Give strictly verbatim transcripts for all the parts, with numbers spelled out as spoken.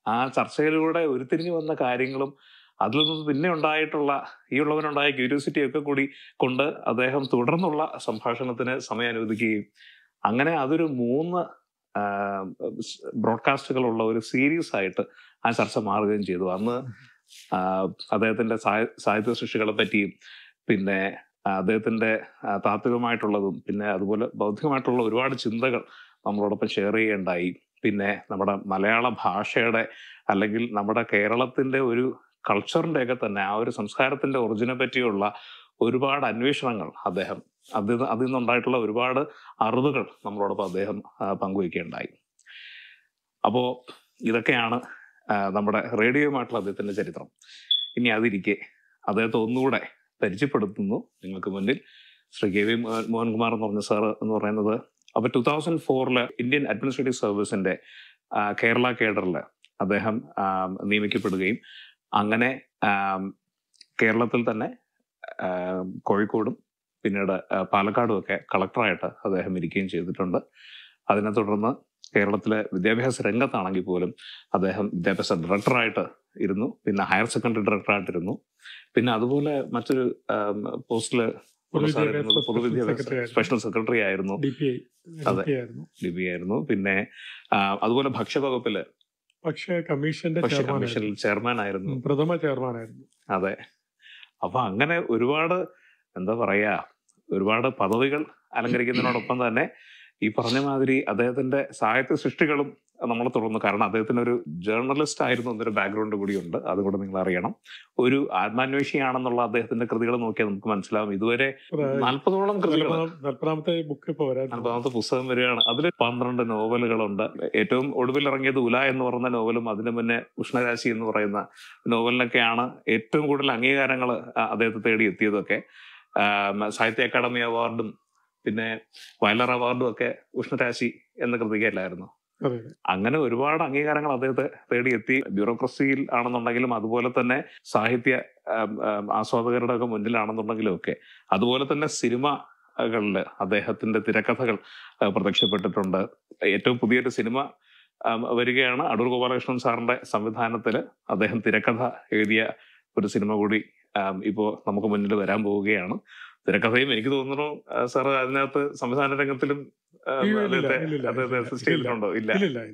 ആ ചർച്ചയിലൂടെ ഉരുത്തിരിഞ്ഞു വന്ന കാര്യങ്ങളും അതിൽ നിന്ന് പിന്നെ ഉണ്ടായിട്ടുള്ള ഈ ഉള്ളവനുണ്ടായ ക്യൂരിയോസിറ്റി ഒക്കെ കൂടി കൊണ്ട് അദ്ദേഹം തുടർന്നുള്ള സംഭാഷണത്തിന് സമയം അനുവദിക്കുകയും അങ്ങനെ അതൊരു മൂന്ന് ബ്രോഡ്കാസ്റ്റുകളുള്ള ഒരു സീരീസ് ആയിട്ട് ആ ചർച്ച മാറുകയും ചെയ്തു. അന്ന് അദ്ദേഹത്തിന്റെ സാഹിത്യ സൃഷ്ടികളെ പറ്റിയും പിന്നെ അദ്ദേഹത്തിന്റെ താത്വികമായിട്ടുള്ളതും പിന്നെ അതുപോലെ ബൗദ്ധികമായിട്ടുള്ള ഒരുപാട് ചിന്തകൾ നമ്മളോടൊപ്പം ഷെയർ ചെയ്യുകയുണ്ടായി. പിന്നെ നമ്മുടെ മലയാള ഭാഷയുടെ അല്ലെങ്കിൽ നമ്മുടെ കേരളത്തിന്റെ ഒരു കൾച്ചറിന്റെ ഒക്കെ തന്നെ ആ ഒരു സംസ്കാരത്തിന്റെ ഒറിജിനെ പറ്റിയുള്ള ഒരുപാട് അന്വേഷണങ്ങൾ അദ്ദേഹം അതിൽ അതിൽ നിന്നുണ്ടായിട്ടുള്ള ഒരുപാട് അറിവുകൾ നമ്മളോടൊപ്പം അദ്ദേഹം പങ്കുവയ്ക്കുകയുണ്ടായി. അപ്പോ ഇതൊക്കെയാണ് നമ്മുടെ റേഡിയോയുമായിട്ടുള്ള അദ്ദേഹത്തിന്റെ ചരിത്രം. ഇനി അതിരിക്കെ അദ്ദേഹത്തെ ഒന്നുകൂടെ പരിചയപ്പെടുത്തുന്നു നിങ്ങൾക്ക് മുന്നിൽ. ശ്രീ കെ വി മോഹൻകുമാർ എന്ന് പറഞ്ഞ സാർ എന്ന് പറയുന്നത് അപ്പൊ two thousand ഫോറില് Indian administrative സർവീസിന്റെ Kerala കേഡറിൽ അദ്ദേഹം നിയമിക്കപ്പെടുകയും അങ്ങനെ കേരളത്തിൽ തന്നെ കോഴിക്കോടും പിന്നീട് പാലക്കാടും ഒക്കെ കളക്ടറായിട്ട് അദ്ദേഹം ഇരിക്കുകയും ചെയ്തിട്ടുണ്ട്. അതിനെ തുടർന്ന് കേരളത്തിലെ വിദ്യാഭ്യാസ രംഗത്താണെങ്കിൽ പോലും അദ്ദേഹം വിദ്യാഭ്യാസ ഡയറക്ടറായിട്ട് ഇരുന്നു, പിന്നെ ഹയർ സെക്കൻഡറി ഡയറക്ടറായിട്ടിരുന്നു, പിന്നെ അതുപോലെ മറ്റൊരു പോസ്റ്റില് പൊതുവിദ്യാഭ്യാസ സ്പെഷ്യൽ സെക്രട്ടറി ആയിരുന്നു. അതെ, ഡി ബി ആയിരുന്നു. പിന്നെ അതുപോലെ ഭക്ഷ്യവകുപ്പില് ഭക്ഷ്യ കമ്മീഷന്റെ കമ്മീഷനിൽ ചെയർമാൻ ആയിരുന്നു, പ്രഥമ ചെയർമാൻ ആയിരുന്നു. അതെ. അപ്പൊ അങ്ങനെ ഒരുപാട് എന്താ പറയാ ഒരുപാട് പദവികൾ അലങ്കരിക്കുന്നതിനോടൊപ്പം തന്നെ ഈ പറഞ്ഞ മാതിരി അദ്ദേഹത്തിന്റെ സാഹിത്യ സൃഷ്ടികളും നമ്മളെ തുടർന്നു. കാരണം അദ്ദേഹത്തിന് ഒരു ജേർണലിസ്റ്റ് ആയിരുന്നു എന്നൊരു ബാക്ക്ഗ്രൗണ്ട് കൂടിയുണ്ട്. അതുകൂടെ നിങ്ങൾ അറിയണം. ഒരു ആത്മാന്വേഷിയാണെന്നുള്ള അദ്ദേഹത്തിന്റെ കൃതികൾ നോക്കിയാൽ നമുക്ക് മനസ്സിലാവും. ഇതുവരെ നാൽപ്പതോളം കൃതികൾ, നാൽപ്പതാമത്തെ ബുക്ക് നാൽപ്പതാമത്തെ പുസ്തകം വരികയാണ്. അതിൽ പന്ത്രണ്ട് നോവലുകളുണ്ട്. ഏറ്റവും ഒടുവിൽ ഇറങ്ങിയത് ഉല എന്ന് പറയുന്ന നോവലും അതിനു മുന്നേ ഉഷ്ണരാശി എന്ന് പറയുന്ന നോവലിനൊക്കെയാണ് ഏറ്റവും കൂടുതൽ അംഗീകാരങ്ങൾ അദ്ദേഹത്തെ തേടി എത്തിയതൊക്കെ. സാഹിത്യ അക്കാദമി അവാർഡും പിന്നെ വയലാർ അവാർഡും ഒക്കെ ഉഷ്ണരാശി എന്ന കൃതിക്കല്ലായിരുന്നു. അങ്ങനെ ഒരുപാട് അംഗീകാരങ്ങൾ അദ്ദേഹത്തെ തേടിയെത്തി. ബ്യൂറോക്രസിയിൽ ആണെന്നുണ്ടെങ്കിലും അതുപോലെ തന്നെ സാഹിത്യ ആസ്വാദകരുടെ ഒക്കെ മുന്നിലാണെന്നുണ്ടെങ്കിലും ഒക്കെ. അതുപോലെ തന്നെ സിനിമകളില് അദ്ദേഹത്തിന്റെ തിരക്കഥകൾ പ്രത്യക്ഷപ്പെട്ടിട്ടുണ്ട്. ഏറ്റവും പുതിയൊരു സിനിമ വരികയാണ്. അടൂർ ഗോപാലകൃഷ്ണൻ സാറിന്റെ സംവിധാനത്തില് അദ്ദേഹം തിരക്കഥ എഴുതിയ ഒരു സിനിമ കൂടി ഇപ്പോ നമുക്ക് മുന്നിൽ വരാൻ പോവുകയാണ്. തിരക്കഥയും എനിക്ക് തോന്നുന്നു സാർ അതിനകത്ത് സംവിധാന രംഗത്തിലും അദ്ദേഹത്തെ അദ്ദേഹത്തെ അസിസ്റ്റ് ചെയ്തിട്ടുണ്ടോ? ഇല്ല,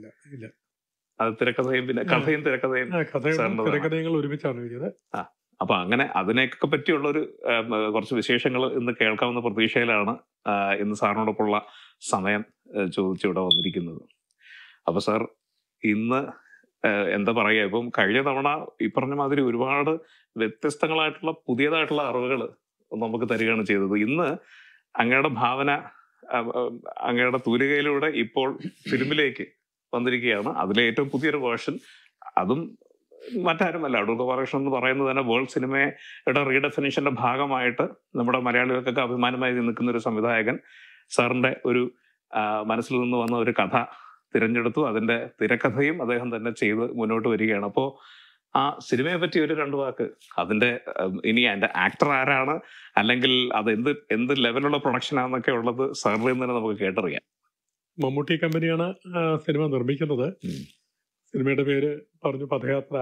അത് തിരക്കഥയും പിന്നെ കഥയും തിരക്കഥയും ഒരുമിച്ചാണ്. ആ അപ്പൊ അങ്ങനെ അതിനെയൊക്കെ പറ്റിയുള്ള ഒരു കുറച്ച് വിശേഷങ്ങൾ ഇന്ന് കേൾക്കാവുന്ന പ്രതീക്ഷയിലാണ് ഇന്ന് സാറിനോടൊപ്പമുള്ള സമയം ചോദിച്ചിവിടെ വന്നിരിക്കുന്നത്. അപ്പൊ സാർ ഇന്ന് എന്താ പറയുക, ഇപ്പം കഴിഞ്ഞ തവണ ഈ പറഞ്ഞ മാതിരി ഒരുപാട് വ്യത്യസ്തങ്ങളായിട്ടുള്ള പുതിയതായിട്ടുള്ള അറിവുകൾ നമുക്ക് തരികയാണ് ചെയ്തത്. ഇന്ന് അങ്ങയുടെ ഭാവന അങ്ങയുടെ തൂലികയിലൂടെ ഇപ്പോൾ ഫിലിമിലേക്ക് വന്നിരിക്കുകയാണ്. അതിലെ ഏറ്റവും പുതിയൊരു വേർഷൻ, അതും മറ്റാരുമല്ല അടൂർ ഗോപാലകൃഷ്ണൻ എന്ന് പറയുന്നത് തന്നെ വേൾഡ് സിനിമയുടെ റീഡെഫിനിഷന്റെ ഭാഗമായിട്ട് നമ്മുടെ മലയാളികൾക്കൊക്കെ അഭിമാനമായി നിൽക്കുന്ന ഒരു സംവിധായകൻ സാറിന്റെ ഒരു മനസ്സിൽ നിന്ന് വന്ന ഒരു കഥ തിരഞ്ഞെടുത്തു. അതിന്റെ തിരക്കഥയും അദ്ദേഹം തന്നെ ചെയ്ത് മുന്നോട്ട് വരികയാണ്. അപ്പോൾ ആ സിനിമയെ പറ്റി ഒരു രണ്ടു വാക്ക്, അതിന്റെ ഇനി അതിന്റെ ആക്ടർ ആരാണ്, അല്ലെങ്കിൽ അത് എന്ത് എന്ത് ലെവലുള്ള പ്രൊഡക്ഷൻ ആണെന്നൊക്കെ ഉള്ളത് സാറിൽ നിന്ന് തന്നെ നമുക്ക് കേട്ടറിയാം. മമ്മൂട്ടി കമ്പനിയാണ് സിനിമ നിർമ്മിക്കുന്നത്. സിനിമയുടെ പേര് പറഞ്ഞു പദയാത്ര.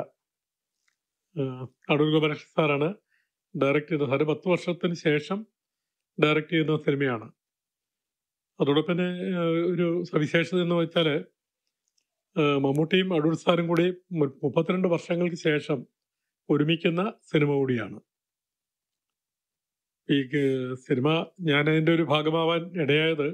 അടൂർ ഗോപാലകൃഷ്ണൻ സാറാണ് ഡയറക്റ്റ് ചെയ്തത്. സാറ് പത്ത് വർഷത്തിന് ശേഷം ഡയറക്റ്റ് ചെയ്യുന്ന സിനിമയാണ്. അതോടൊപ്പം തന്നെ ഒരു സവിശേഷത എന്ന് വെച്ചാൽ മമ്മൂട്ടിയും അടൂർ സാറും കൂടി മുപ്പത്തിരണ്ട് വർഷങ്ങൾക്ക് ശേഷം ഒരുമിക്കുന്ന സിനിമ കൂടിയാണ് ഈ സിനിമ. ഞാൻ അതിൻ്റെ ഒരു ഭാഗമാവാൻ ഇടയായത്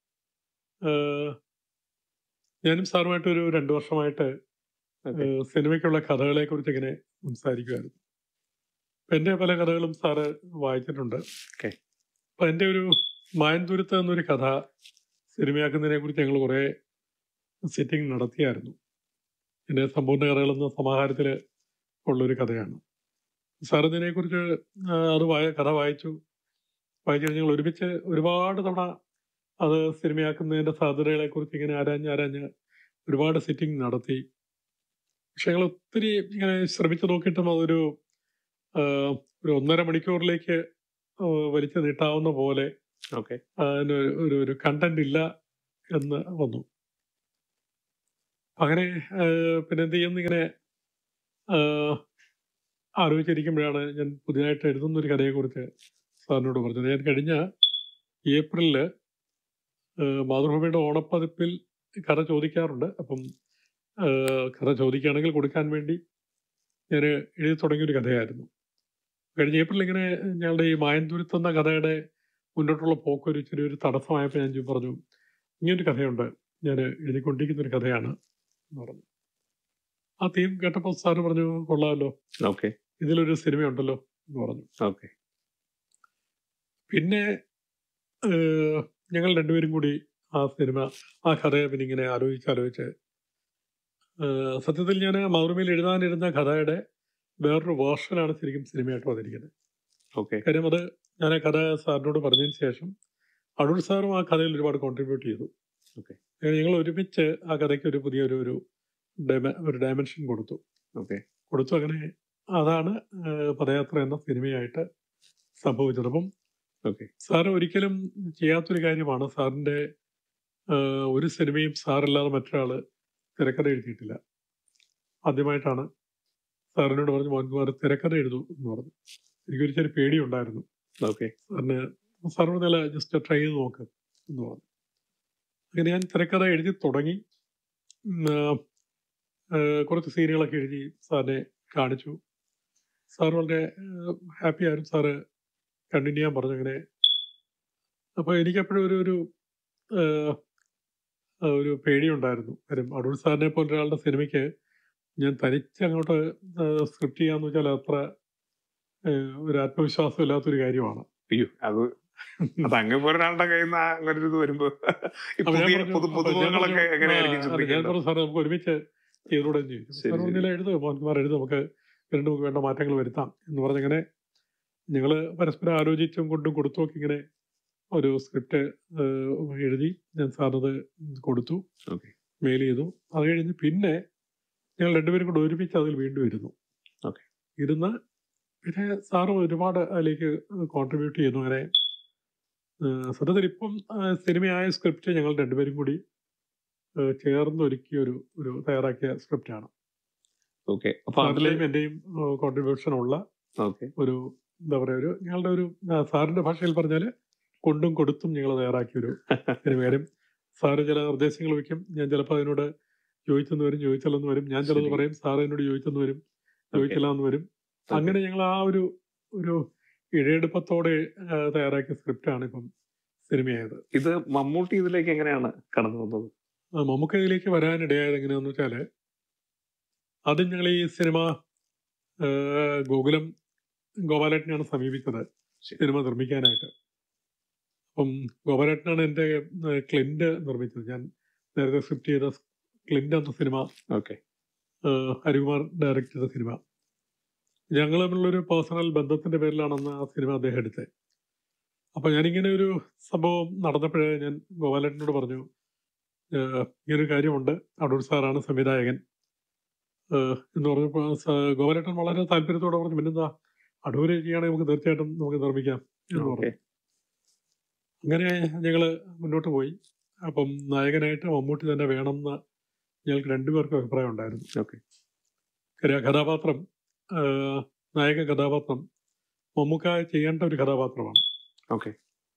ഞാനും സാറുമായിട്ടൊരു രണ്ടു വർഷമായിട്ട് സിനിമയ്ക്കുള്ള കഥകളെ കുറിച്ച് ഇങ്ങനെ സംസാരിക്കുമായിരുന്നു. അപ്പം എൻ്റെ പല കഥകളും സാറ് വായിച്ചിട്ടുണ്ട്. അപ്പം എൻ്റെ ഒരു മായൻതുരുത്ത് എന്നൊരു കഥ സിനിമയാക്കുന്നതിനെ കുറിച്ച് ഞങ്ങൾ കുറേ സിറ്റിംഗ് നടത്തിയായിരുന്നു. എൻ്റെ സമ്പൂർണ്ണ കഥകളെന്ന സമാഹാരത്തിൽ ഉള്ളൊരു കഥയാണ്. സാർ ഇതിനെക്കുറിച്ച് അത് വായ കഥ വായിച്ചു വായിച്ചു ഞങ്ങൾ ഒരുമിച്ച് ഒരുപാട് തവണ അത് സിനിമയാക്കുന്നതിൻ്റെ സാധ്യതകളെക്കുറിച്ച് ഇങ്ങനെ ആരാഞ്ഞ് ആരാഞ്ഞ് ഒരുപാട് സിറ്റിംഗ് നടത്തി. പക്ഷെ ഞങ്ങൾ ഒത്തിരി ഇങ്ങനെ ശ്രമിച്ചു നോക്കിയിട്ടും അതൊരു ഒരു ഒന്നര മണിക്കൂറിലേക്ക് വലിച്ചു നീട്ടാവുന്ന പോലെ ഓക്കെ അതിന് ഒരു ഒരു കണ്ടന്റ് ഇല്ല എന്ന് വന്നു. അങ്ങനെ ഏഹ്, പിന്നെ എന്ത് ചെയ്യുന്നു ഇങ്ങനെ ഏഹ്, ആലോചിച്ചിരിക്കുമ്പോഴാണ് ഞാൻ പുതിയതായിട്ട് എഴുതുന്ന ഒരു കഥയെക്കുറിച്ച് സാറിനോട് പറഞ്ഞത്. ഞാൻ കഴിഞ്ഞ ഏപ്രിലില് ഏഹ്, മാതൃഭൂമിയുടെ ഓണപ്പതിപ്പിൽ കഥ ചോദിക്കാറുണ്ട്. അപ്പം ഏഹ്, കഥ ചോദിക്കുകയാണെങ്കിൽ കൊടുക്കാൻ വേണ്ടി ഞാൻ എഴുതി തുടങ്ങിയൊരു കഥയായിരുന്നു. കഴിഞ്ഞ ഏപ്രിൽ ഇങ്ങനെ ഞങ്ങളുടെ ഈ മായന്തുരുത്ത് എന്ന കഥയുടെ മുന്നോട്ടുള്ള പോക്കൊരു ചെറിയൊരു തടസ്സമായപ്പോൾ ഞാൻ പറഞ്ഞു, ഇങ്ങനൊരു കഥയുണ്ട്, ഞാൻ എഴുതിക്കൊണ്ടിരിക്കുന്ന ഒരു കഥയാണ് എന്ന് പറഞ്ഞു. ആ തീം കേട്ടപ്പോൾ സാറ് പറഞ്ഞു, കൊള്ളാമല്ലോ, ഓക്കെ ഇതിലൊരു സിനിമയുണ്ടല്ലോ എന്ന് പറഞ്ഞു. ഓക്കെ പിന്നെ ഏഹ്, ഞങ്ങൾ രണ്ടുപേരും കൂടി ആ സിനിമ ആ കഥയെ പിന്നെ ഇങ്ങനെ ആലോചിച്ച് ആലോചിച്ച് ഏഹ്, സത്യത്തിൽ ഞാൻ മാതൃഭൂമിയിൽ എഴുതാനിരുന്ന കഥയുടെ വേറൊരു വേർഷനാണ് ശരിക്കും സിനിമയായിട്ട് വന്നിരിക്കുന്നത്. ഓക്കെ കാര്യം അത് ഞാൻ ആ കഥ സാറിനോട് പറഞ്ഞതിന് ശേഷം അടൂർ സാറും ആ കഥയിൽ ഒരുപാട് കോൺട്രിബ്യൂട്ട് ചെയ്തു. ഓക്കെ അങ്ങനെ ഞങ്ങൾ ഒരുമിച്ച് ആ കഥയ്ക്ക് ഒരു പുതിയൊരു ഒരു ഡൈമ- ഒരു ഡയമെൻഷൻ കൊടുത്തു ഓക്കെ കൊടുത്തു അങ്ങനെ അതാണ് ഏഹ്, പദയാത്ര എന്ന സിനിമയായിട്ട് സംഭവിച്ചത്. അപ്പം ഓക്കെ സാറ് ഒരിക്കലും ചെയ്യാത്തൊരു കാര്യമാണ്, സാറിൻ്റെ ഏഹ്, ഒരു സിനിമയും സാറല്ലാതെ മറ്റൊരാൾ തിരക്കഥ എഴുതിയിട്ടില്ല. ആദ്യമായിട്ടാണ് സാറിനോട് പറഞ്ഞു, മോഹൻകുമാർ തിരക്കഥ എഴുതൂ എന്ന് പറഞ്ഞു. എനിക്കൊരു ചെറിയ പേടിയുണ്ടായിരുന്നു. ഓക്കെ സാറിന് സാർ പറഞ്ഞാൽ ജസ്റ്റ് ട്രൈ ചെയ്ത് നോക്ക് എന്ന് പറഞ്ഞു. അങ്ങനെ ഞാൻ തിരക്കഥ എഴുതി തുടങ്ങി. ഉം, ആ, ഏഹ്, കുറച്ച് സീനുകളൊക്കെ എഴുതി സാറിനെ കാണിച്ചു. സാർ വളരെ ഹാപ്പി ആയിരുന്നു. സാറ് കണ്ടിന്യൂ ചെയ്യാൻ പറഞ്ഞു. അങ്ങനെ അപ്പോൾ എനിക്കെപ്പോഴും ഒരു ഒരു ഏഹ്, ഒരു പേടിയുണ്ടായിരുന്നു. കാര്യം അടൂർ സാറിനെ പോലെ ഒരാളുടെ സിനിമയ്ക്ക് ഞാൻ തനിച്ച് അങ്ങോട്ട് സ്ക്രിപ്റ്റ് ചെയ്യാന്ന് വെച്ചാൽ അത്ര ഏഹ്, ഒരു ആത്മവിശ്വാസം ഇല്ലാത്തൊരു കാര്യമാണ്. അയ്യോ അത് അത് അങ്ങനെ ഒരാളുടെ കയ്യിൽ നിന്ന് അങ്ങനെ ഒരു ഇത് വരുമ്പോ ഈ അപ്പൊ ഞാൻ പുതിയ പറഞ്ഞു പുതു അപ്പൊ ഞാൻ പറഞ്ഞു പുതുമുഖങ്ങളൊക്കെ ആ, എങ്ങനെയായിരിക്കും അല്ല, ഞാൻ ചിന്തിക്കേണ്ടത്? പറഞ്ഞു സാറേ നമുക്ക് ഒരുമിച്ച് ചെയ്തുകൂടെ എന്ന് ചോദിച്ചു. ശരി സാർ ശരി ഒന്നില്ല എഴുതുക, മോഹൻകുമാർ എഴുതുക, നമുക്ക് രണ്ട് നമുക്ക് വേണ്ട മാറ്റങ്ങൾ വരുത്താം എന്ന് പറഞ്ഞങ്ങനെ ഞങ്ങൾ പരസ്പരം ആലോചിച്ചും കൊണ്ടും കൊടുത്തും ഒക്കെ ഇങ്ങനെ ഒരു സ്ക്രിപ്റ്റ് എഴുതി ഞാൻ സാറിനത് കൊടുത്തു, ഓക്കെ മെയിൽ ചെയ്തു. അത് കഴിഞ്ഞ് പിന്നെ ഞങ്ങൾ രണ്ടുപേരും കൂടെ ഒരുമിച്ച് അതിൽ വീണ്ടും ഇരുന്നു. ഓക്കെ ഇരുന്ന് പിന്നെ സാറ് ഒരുപാട് അതിലേക്ക് കോൺട്രിബ്യൂട്ട് ചെയ്യുന്നു. അങ്ങനെ ഏഹ്, സത്യത്തിൽ ഇപ്പം ആ, സിനിമയായ സ്ക്രിപ്റ്റ് ഞങ്ങൾ രണ്ടുപേരും കൂടി ഏഹ്, ചേർന്ന് ഒരുക്കിയ ഒരു ഒരു തയ്യാറാക്കിയ സ്ക്രിപ്റ്റാണ്. ഓക്കെ അപ്പൊ അതില് സാറിൻ്റെയും എൻ്റെയും കോൺട്രിബ്യൂഷൻ ഉള്ള ഓക്കെ ഒരു എന്താ പറയുക ഒരു ഞങ്ങളുടെ ഒരു ആ, സാറിൻ്റെ ഭാഷയിൽ പറഞ്ഞാൽ കൊണ്ടും കൊടുത്തും ഞങ്ങൾ തയ്യാറാക്കിയ ഒരു സിനിമ. കാര്യം സാറ് ചില നിർദ്ദേശങ്ങൾ വയ്ക്കും, ഞാൻ ചിലപ്പോൾ അതിനോട് ചോദിച്ചെന്ന് വരും, ചോദിച്ചല്ലെന്ന് വരും. ഞാൻ ചിലത് ശരി പറയും, സാറ് എന്നോട് ചോദിച്ചെന്ന് വരും, ഓക്കെ ചോദിച്ചില്ല എന്ന് വരും. ഓക്കെ അങ്ങനെ ഞങ്ങൾ ആ ഒരു ഒരു ഇഴയെടുപ്പത്തോടെ ആ, തയ്യാറാക്കിയ സ്ക്രിപ്റ്റാണ് ഇപ്പം സിനിമയായത്. ഇത് മമ്മൂട്ടി ഇതിലേക്ക് എങ്ങനെയാണ് കടന്നു വന്നത്? ആ, മമ്മൂക്ക ഇതിലേക്ക് വരാനിടയായത് എങ്ങനെയാണെന്ന് വെച്ചാൽ ആദ്യം ഞങ്ങൾ ഈ സിനിമ ആ, ഗോകുലം ഗോപാലേട്ടനെയാണ് സമീപിച്ചത് ശരി സിനിമ നിർമ്മിക്കാനായിട്ട്. അപ്പം ഗോപാലേട്ടനാണ് എൻ്റെ ആ, ക്ലിൻ്റ് നിർമ്മിച്ചത്. ഞാൻ നേരത്തെ സ്ക്രിപ്റ്റ് ചെയ്ത ക്ലിൻ്റ് എന്ന സിനിമ ഓക്കെ ആ, ഹരികുമാർ ഡയറക്റ്റ് ചെയ്ത സിനിമ. ഞങ്ങൾ തമ്മിലുള്ളൊരു പേഴ്സണൽ ബന്ധത്തിൻ്റെ പേരിലാണ് അന്ന് ആ സിനിമ അദ്ദേഹം എടുത്തത്. അപ്പം ഞാനിങ്ങനെ ഒരു സംഭവം നടന്നപ്പോഴേ ഞാൻ ഗോപാലേട്ടനോട് പറഞ്ഞു, ഏഹ്, ഇങ്ങനൊരു കാര്യമുണ്ട്, അടൂർ സാറാണ് സംവിധായകൻ ഏഹ്, എന്ന് പറഞ്ഞപ്പോൾ സ- ഗോപാലേട്ടൻ വളരെ താല്പര്യത്തോടെ പറഞ്ഞു, പിന്നെന്താ അടൂര് ചെയ്യുകയാണെങ്കിൽ നമുക്ക് തീർച്ചയായിട്ടും നമുക്ക് നിർമ്മിക്കാം എന്ന് ഓക്കെ പറഞ്ഞു. അങ്ങനെ ഞങ്ങൾ മുന്നോട്ട് പോയി. അപ്പം നായകനായിട്ട് മമ്മൂട്ടി തന്നെ വേണമെന്ന് ഞങ്ങൾക്ക് രണ്ടുപേർക്കും അഭിപ്രായം ഉണ്ടായിരുന്നു. ഓക്കെ കാര്യം ആ കഥാപാത്രം ഏഹ്, നായക കഥാപാത്രം മമ്മൂക്ക ചെയ്യേണ്ട ഒരു കഥാപാത്രമാണ്. ഓക്കെ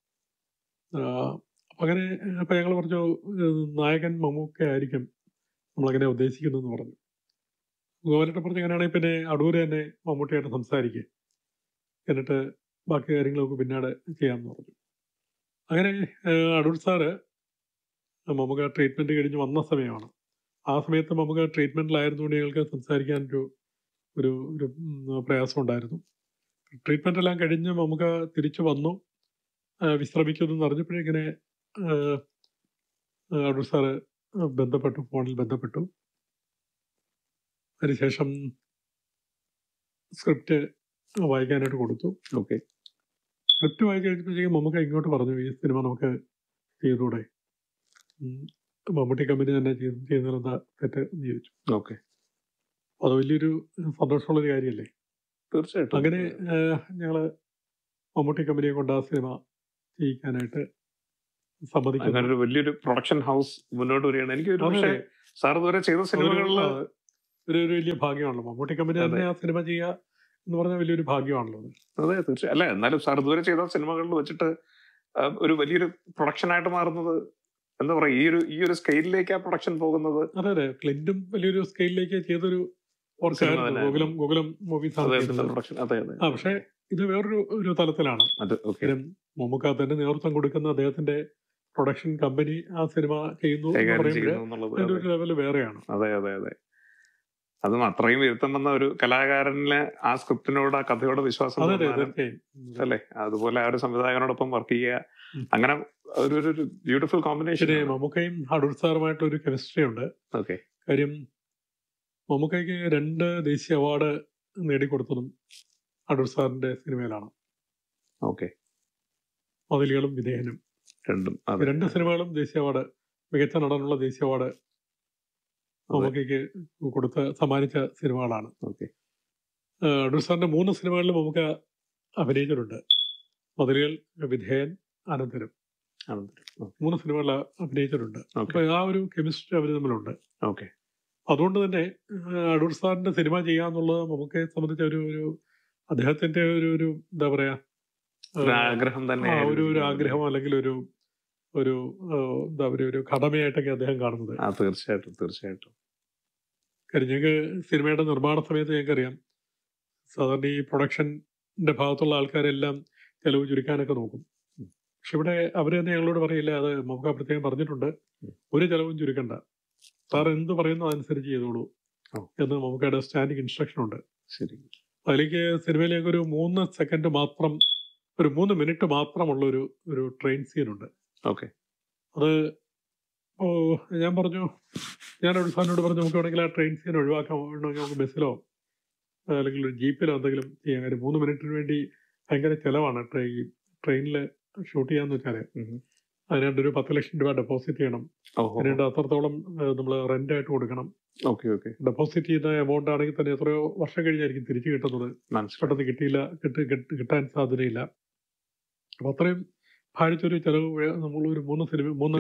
ആഹ്, അപ്പം അങ്ങനെ അപ്പം ഞങ്ങൾ പറഞ്ഞു, ഏഹ്, നായകൻ മമ്മൂക്ക ആയിരിക്കും നമ്മളങ്ങനെ ഉദ്ദേശിക്കുന്നതെന്ന് പറഞ്ഞു. ഗോപാലേട്ടൻ പറഞ്ഞു, അങ്ങനെയാണെങ്കിൽ പിന്നെ അടൂര് തന്നെ മമ്മൂട്ടിയായിട്ട് സംസാരിക്കുക, എന്നിട്ട് ബാക്കി കാര്യങ്ങളൊക്കെ പിന്നീട് ചെയ്യാമെന്ന് പറഞ്ഞു. അങ്ങനെ ഏഹ്, അടൂർ സാറ് മമ്മൂക്ക ട്രീറ്റ്മെൻറ്റ് കഴിഞ്ഞ് വന്ന സമയമാണ്. ആ സമയത്ത് മമ്മൂക്ക ട്രീറ്റ്മെൻറ്റിലായിരുന്നുകൊണ്ട് ഞങ്ങൾക്ക് സംസാരിക്കാനൊരു ഒരു ഒരു ഉം, പ്രയാസം ഉണ്ടായിരുന്നു. ട്രീറ്റ്മെൻ്റ് എല്ലാം കഴിഞ്ഞ് മമ്മൂക്ക തിരിച്ചു വന്നു, ഏഹ്, വിശ്രമിക്കുന്നു എന്ന് അറിഞ്ഞപ്പോഴേ ഇങ്ങനെ ഏഹ്, അടൂർ സാറ് ബന്ധപ്പെട്ടു, ഫോണിൽ ബന്ധപ്പെട്ടു. അതിനുശേഷം സ്ക്രിപ്റ്റ് വായിക്കാനായിട്ട് കൊടുത്തു. ഓക്കെ സ്ക്രിപ്റ്റ് വായിച്ച് കഴിഞ്ഞപ്പോഴത്തേക്കും മമ്മൂക്ക ഇങ്ങോട്ട് പറഞ്ഞു, ഈ സിനിമ നമുക്ക് ചെയ്തുകൂടെ, ഉം, മമ്മൂട്ടി കമ്പനി തന്നെ ചെയ്ത് ചെയ്യുന്നതെന്താ തെറ്റ് എന്ന് ചോദിച്ചു. ഓക്കെ അത് വലിയൊരു സന്തോഷമുള്ളൊരു കാര്യമല്ലേ. തീർച്ചയായിട്ടും അങ്ങനെ ഞങ്ങൾ മമ്മൂട്ടി കമ്പനിയെ കൊണ്ട് ആ സിനിമ ചെയ്യിക്കാനായിട്ട് സമ്മതിക്കുന്നു. അങ്ങനെ ഒരു വലിയൊരു പ്രൊഡക്ഷൻ ഹൗസ് മുന്നോട്ട് വരികയാണ്. എനിക്ക് ഒരു അതെ പക്ഷേ അതെ സാർ ഇതുവരെ ചെയ്ത സിനിമകളിൽ ഒരു ഒരു വലിയ ഭാഗ്യമാണല്ലോ. മമ്മൂട്ടി കമ്പനി തന്നെ ആ സിനിമ ചെയ്യുക എന്ന് പറഞ്ഞാൽ വലിയൊരു ഭാഗ്യമാണല്ലോ. അതെ, തീർച്ചയായും. അല്ല, എന്നാലും സാർ ഇതുവരെ ചെയ്ത സിനിമകളിൽ വെച്ചിട്ട് ഒരു വലിയൊരു പ്രൊഡക്ഷനായിട്ട് മാറുന്നത് എന്താ പറയാ, ഈ ഒരു ഈ ഒരു സ്കെയിലിലേക്ക് ആ പ്രൊഡക്ഷൻ പോകുന്നത്. അതെ അതെ, ക്ലിന്റും വലിയൊരു സ്കെയിലിലേക്ക് ചെയ്തൊരു ഗോകുലം ഗോകുലം മൂവീസ് ആണ്. ആ പക്ഷെ ഇത് വേറൊരു ഒരു തലത്തിലാണ്. മമ്മൂക്ക തന്നെ നേതൃത്വം കൊടുക്കുന്ന അദ്ദേഹത്തിന്റെ പ്രൊഡക്ഷൻ കമ്പനി ആ സിനിമ ചെയ്യുന്നു ഒരു ലെവല് വേറെയാണ്. അതെ അതെ അതെ. അതും അത്രയും വരുത്തണമെന്ന ഒരു കലാകാരന് ആ സ്ക്രിപ്റ്റിനോട്, ആ കഥയോട് വിശ്വാസം അല്ലേ, അതുപോലെ ആ ഒരു സംവിധായകനോടൊപ്പം വർക്ക് ചെയ്യുക, അങ്ങനെ ഒരു ഒരു ബ്യൂട്ടിഫുൾ കോമ്പിനേഷൻ. മമ്മൂക്കയും അടൂർ സാറുമായിട്ടുള്ള ഒരു കെമിസ്ട്രി ഉണ്ട്. ഓക്കെ. കാര്യം മമ്മൂക്കയ്ക്ക് രണ്ട് ദേശീയ അവാർഡ് നേടിക്കൊടുത്തതും അടൂർ സാറിന്റെ സിനിമയിലാണ്. ഓക്കെ. മതിലുകളും വിധേയനും രണ്ടും രണ്ട് സിനിമകളും ദേശീയ അവാർഡ്, മികച്ച നടനുള്ള ദേശീയ അവാർഡ് മമ്മൂക്കയ്ക്ക് കൊടുത്ത് സമ്മാനിച്ച സിനിമകളാണ്. ഓക്കെ. അടൂർ സാറിന്റെ മൂന്ന് സിനിമകളിലും മമ്മൂക്ക അഭിനയിച്ചിട്ടുണ്ട്. മതിലുകൾ, വിധേയൻ, അനന്തരം. മൂന്ന് സിനിമകളിൽ അഭിനയിച്ചിട്ടുണ്ട്. അപ്പൊ ആ ഒരു കെമിസ്ട്രി അവർ തമ്മിലുണ്ട്. ഓക്കെ. അതുകൊണ്ട് തന്നെ അടൂർ സാറിന്റെ സിനിമ ചെയ്യാന്നുള്ളത് നമുക്ക് സംബന്ധിച്ച ഒരു ഒരു അദ്ദേഹത്തിന്റെ ഒരു ഒരു എന്താ പറയാ ആഗ്രഹം തന്നെ, ഒരു ഒരു ആഗ്രഹം അല്ലെങ്കിൽ ഒരു ഒരു എന്താ പറയുക ഒരു കടമയായിട്ടൊക്കെ അദ്ദേഹം കാണുന്നത്. തീർച്ചയായിട്ടും തീർച്ചയായിട്ടും. കാര്യം ഞങ്ങൾക്ക് സിനിമയുടെ നിർമ്മാണ സമയത്ത് ഞങ്ങൾക്കറിയാം, സാധാരണ ഈ പ്രൊഡക്ഷന്റെ ഭാഗത്തുള്ള ആൾക്കാരെല്ലാം ചെലവ് ചുരുക്കാനൊക്കെ നോക്കും. പക്ഷെ ഇവിടെ അവർ തന്നെ ഞങ്ങളോട് പറയില്ല, അത് നമുക്ക് പ്രത്യേകം പറഞ്ഞിട്ടുണ്ട്, ഒരു ചെലവും ചുരുക്കണ്ട, സാർ എന്ത് പറയുന്നു അതനുസരിച്ച് ചെയ്തോളൂ എന്ന് നമുക്കവിടെ സ്റ്റാൻഡിങ് ഇൻസ്ട്രക്ഷൻ ഉണ്ട്. ശരി. അതിലേക്ക് സിനിമയിലേക്ക് ഒരു മൂന്ന് സെക്കൻഡ് മാത്രം, ഒരു മൂന്ന് മിനിറ്റ് മാത്രമുള്ള ഒരു ഒരു ട്രെയിൻ സീനുണ്ട്. ഓക്കെ. അത് ഓ ഞാൻ പറഞ്ഞു, ഞാൻ ഒരു സാറിനോട് പറഞ്ഞു, നമുക്ക് വേണമെങ്കിൽ ആ ട്രെയിൻ സീൻ ഒഴിവാക്കാൻ വേണമെങ്കിൽ നമുക്ക് ബസ്സിലോ അല്ലെങ്കിൽ ഒരു ജീപ്പിലോ എന്തെങ്കിലും ചെയ്യാൻ. കാര്യം മൂന്ന് മിനിറ്റിന് വേണ്ടി ഭയങ്കര ചിലവാണ് ട്രെയിൻ ട്രെയിനിൽ ഷൂട്ട് ചെയ്യാന്ന് വെച്ചാല്. അതിനായിട്ട് ഒരു പത്ത് ലക്ഷം രൂപ ഡെപ്പോസിറ്റ് ചെയ്യണം. അതിനായിട്ട് അത്രത്തോളം നമ്മൾ റെന്റ് ആയിട്ട് കൊടുക്കണം. ഡെപ്പോസിറ്റ് ചെയ്ത എമൗണ്ട് ആണെങ്കിൽ തന്നെ എത്രയോ വർഷം കഴിഞ്ഞായിരിക്കും തിരിച്ചു കിട്ടുന്നത്. പെട്ടെന്ന് കിട്ടിയില്ല, കിട്ടാൻ സാധ്യതയില്ല. അപ്പൊ അത്രയും ഭാരിച്ചൊരു ചെലവ് നമ്മൾ ഒരു മൂന്ന് സിനിമ മൂന്ന്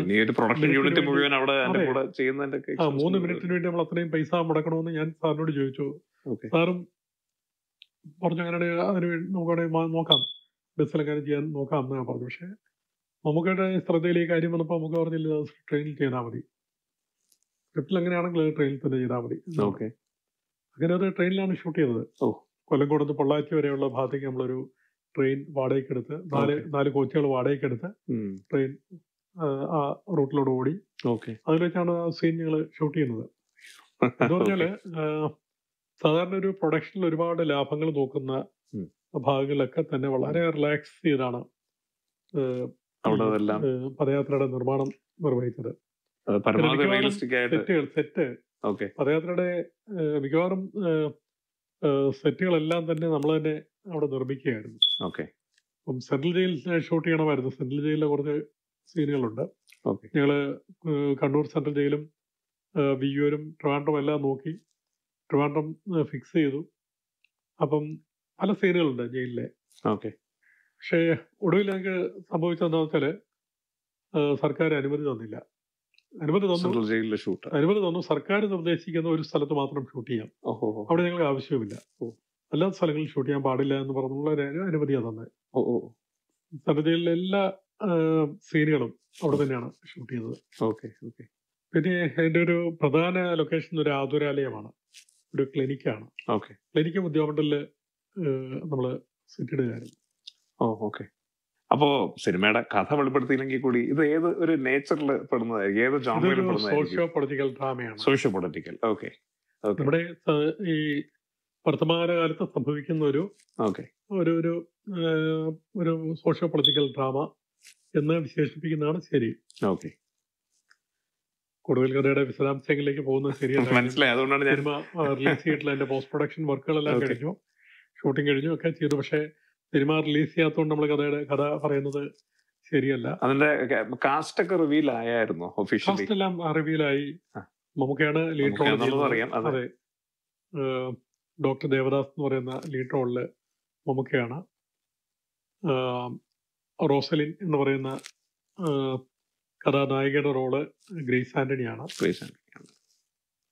ആ മൂന്ന് മിനിറ്റിന് വേണ്ടി നമ്മൾ അത്രയും പൈസ മുടക്കണമെന്ന് ഞാൻ സാറിനോട് ചോദിച്ചു. സാറും പറഞ്ഞു അങ്ങനെ അതിന് വേണ്ടി നമുക്ക് നോക്കാം, ബസ്സിലെങ്ങനെ ചെയ്യാൻ നോക്കാം എന്ന് ഞാൻ പറഞ്ഞു. പക്ഷെ മമ്മൂക്കയുടെ ശ്രദ്ധയിൽ ഈ കാര്യം വന്നപ്പോൾ നമുക്ക് പറഞ്ഞില്ല, ട്രെയിനിൽ ചെയ്താൽ മതി, സ്ക്രിപ്റ്റിൽ അങ്ങനെയാണെങ്കിൽ ട്രെയിനിൽ തന്നെ ചെയ്താൽ മതി. അങ്ങനെ അത് ട്രെയിനിലാണ് ഷൂട്ട് ചെയ്തത്. കൊല്ലംകോട് നിന്ന് പൊള്ളാച്ചി വരെയുള്ള ഭാഗത്തേക്ക് നമ്മളൊരു ട്രെയിൻ വാടകയ്ക്ക് എടുത്ത്, നാല് നാല് കോച്ചുകൾ വാടകയ്ക്ക് എടുത്ത് ട്രെയിൻ ആ റൂട്ടിലൂടെ ഓടി. അതിൽ വെച്ചാണ് ആ സീൻ ഞങ്ങൾ ഷൂട്ട് ചെയ്യുന്നത്. എന്ന് പറഞ്ഞാല് സാധാരണ ഒരു പ്രൊഡക്ഷനിൽ ഒരുപാട് ലാഭങ്ങൾ നോക്കുന്ന ഭാഗങ്ങളിലൊക്കെ തന്നെ വളരെ റിലാക്സ് ചെയ്താണ് പദയാത്രയുടെ നിർമ്മാണം നിർവഹിച്ചത്. സെറ്റുകൾ സെറ്റ് പദയാത്രയുടെ മിക്കവാറും സെറ്റുകളെല്ലാം തന്നെ നമ്മൾ തന്നെ അവിടെ നിർമ്മിക്കുകയായിരുന്നു. അപ്പം സെൻട്രൽ ജയിലിൽ ഷൂട്ട് ചെയ്യണമായിരുന്നു. സെൻട്രൽ ജയിലിലെ കുറച്ച് സീനുകളുണ്ട്. ഞങ്ങള് കണ്ണൂർ സെൻട്രൽ ജയിലും വിയ്യൂരും ട്രിവാൻഡ്രം എല്ലാം നോക്കി ട്രിവാൻഡ്രം ഫിക്സ് ചെയ്തു. അപ്പം പല സീനുകളുണ്ട് ജയിലിലെ. പക്ഷേ ഒടുവിൽ ഞങ്ങൾക്ക് സംഭവിച്ചതെന്താ വെച്ചാല് സർക്കാർ അനുമതി തന്നില്ല. അനുമതി തന്നു അനുമതി തന്നു സർക്കാർ നിർദ്ദേശിക്കുന്ന ഒരു സ്ഥലത്ത് മാത്രം ഷൂട്ട് ചെയ്യാം, അവിടെ ഞങ്ങൾക്ക് ആവശ്യവുമില്ല, അല്ലാത്ത സ്ഥലങ്ങളിൽ ഷൂട്ട് ചെയ്യാൻ പാടില്ല എന്ന് പറഞ്ഞുള്ള അനുമതിയാണ് തന്നെ. സെൻട്രൽ ജയിലിലെ എല്ലാ സീനുകളും അവിടെ തന്നെയാണ് ഷൂട്ട് ചെയ്തത്. പിന്നെ അതിന്റെ ഒരു പ്രധാന ലൊക്കേഷൻ ഒരു ആതുരാലയമാണ്, ഒരു ക്ലിനിക്കാണ്. ക്ലിനിക്ക് ഉദ്യോഗമണ്ഡലില് നമ്മള് സെറ്റിടുകയായിരുന്നു. ഓക്കെ. അപ്പോ സിനിമയുടെ കഥ വെളിപ്പെടുത്തിയില്ലെങ്കിൽ കൂടി ഇത് ഏത് ഒരു നേച്ചറിൽ പെടുന്നതായിരിക്കും, ഏത് ജോണറിൽ പെടുന്നതായിരിക്കും? Socio political ഡ്രാമയാണ്. Socio political. Okay. നമ്മുടെ ഈ വർത്തമാന കാലത്ത് സംഭവിക്കുന്ന ഒരു ഒരു ഒരു ഒരു സോഷ്യോ പൊളിറ്റിക്കൽ ഡ്രാമ എന്ന് വിശേഷിപ്പിക്കുന്നതാണ് ശരി. ഓക്കെ. കൂടുതൽ കഥയുടെ വിശദാംശങ്ങളിലേക്ക് പോകുന്നത് ശരിയല്ല. മനസ്സിലായി. അതുകൊണ്ടാണ് ഞാൻ സിനിമ റിലീസ് ചെയ്തിട്ടുള്ള അതിന്റെ പോസ്റ്റ് പ്രൊഡക്ഷൻ വർക്കുകളെല്ലാം കഴിഞ്ഞു, ഷൂട്ടിംഗ് കഴിഞ്ഞു ഒക്കെ ചെയ്തു. പക്ഷെ സിനിമ റിലീസ് ചെയ്യാത്തതുകൊണ്ട് നമ്മൾ കഥയുടെ കഥ പറയുന്നത് ശരിയല്ല. അതിന്റെ കാസ്റ്റ് ഒക്കെ റിവീൽ ആയായിരുന്നു ഒഫീഷ്യലി? കാസ്റ്റ് എല്ലാം റിവീലായി. മമ്മൂക്കയാണ് ലീഡ് റോൾ. അതെ, ഡോക്ടർ ദേവദാസ് എന്ന് പറയുന്ന ലീഡ് റോളില് മമ്മൂക്കയാണ്. റോസലിൻ എന്ന് പറയുന്ന കഥാനായികയുടെ റോള് ഗ്രേസ് ആന്റണിയാണ്.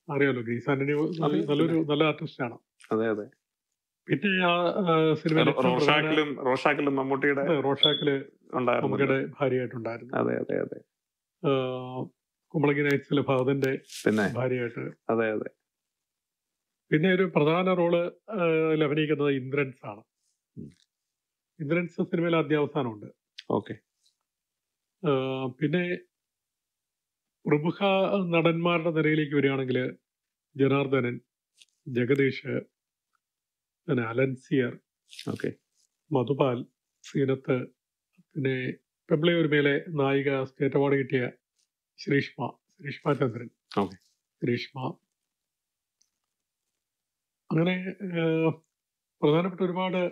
അറിയാലോ ഗ്രീസ് ആന്റണി അറിയാം, നല്ലൊരു നല്ല ആർട്ടിസ്റ്റാണ്. അതെ അതെ. പിന്നെ ആ സിനിമയിൽ റോ- റോഷാക്കിലും റോഷാക്കിലും മമ്മൂട്ടിയുടെ റോഷാക്കില് ഉണ്ടായിരുന്നു. മമ്മൂട്ടിയുടെ ഭാര്യയായിട്ടുണ്ടായിരുന്നു. അതെ അതെ അതെ. ആ, കുമ്പളങ്ങി നൈറ്റ്സിലെ ഭഗതന്റെ പിന്നെ ഭാര്യയായിട്ട്. അതെ അതെ. പിന്നെ ഒരു പ്രധാന റോള് അതിൽ അഭിനയിക്കുന്നത് ഇന്ദ്രൻസ് ആണ്. ഉം. ഇന്ദ്രൻസ് സിനിമയിൽ ആദ്യ അവസാനമുണ്ട്. ഓക്കെ. ആ, പിന്നെ പ്രമുഖ നടന്മാരുടെ നിരയിലേക്ക് വരികയാണെങ്കിൽ ജനാർദ്ദനൻ, ജഗദീഷ്, പിന്നെ അലൻസിയർ, ഓക്കെ. മധുപാൽ, സീനത്ത്, പിന്നെ പെമ്പിളിയൂർമേലെ നായിക സ്റ്റേറ്റ് അവാർഡ് കിട്ടിയ ശ്രീഷ്മ ശ്രീഷ്മ ചന്ദ്രൻ, ഓക്കെ. ശ്രീഷ്മ, അങ്ങനെ ആ, പ്രധാനപ്പെട്ട ഒരുപാട്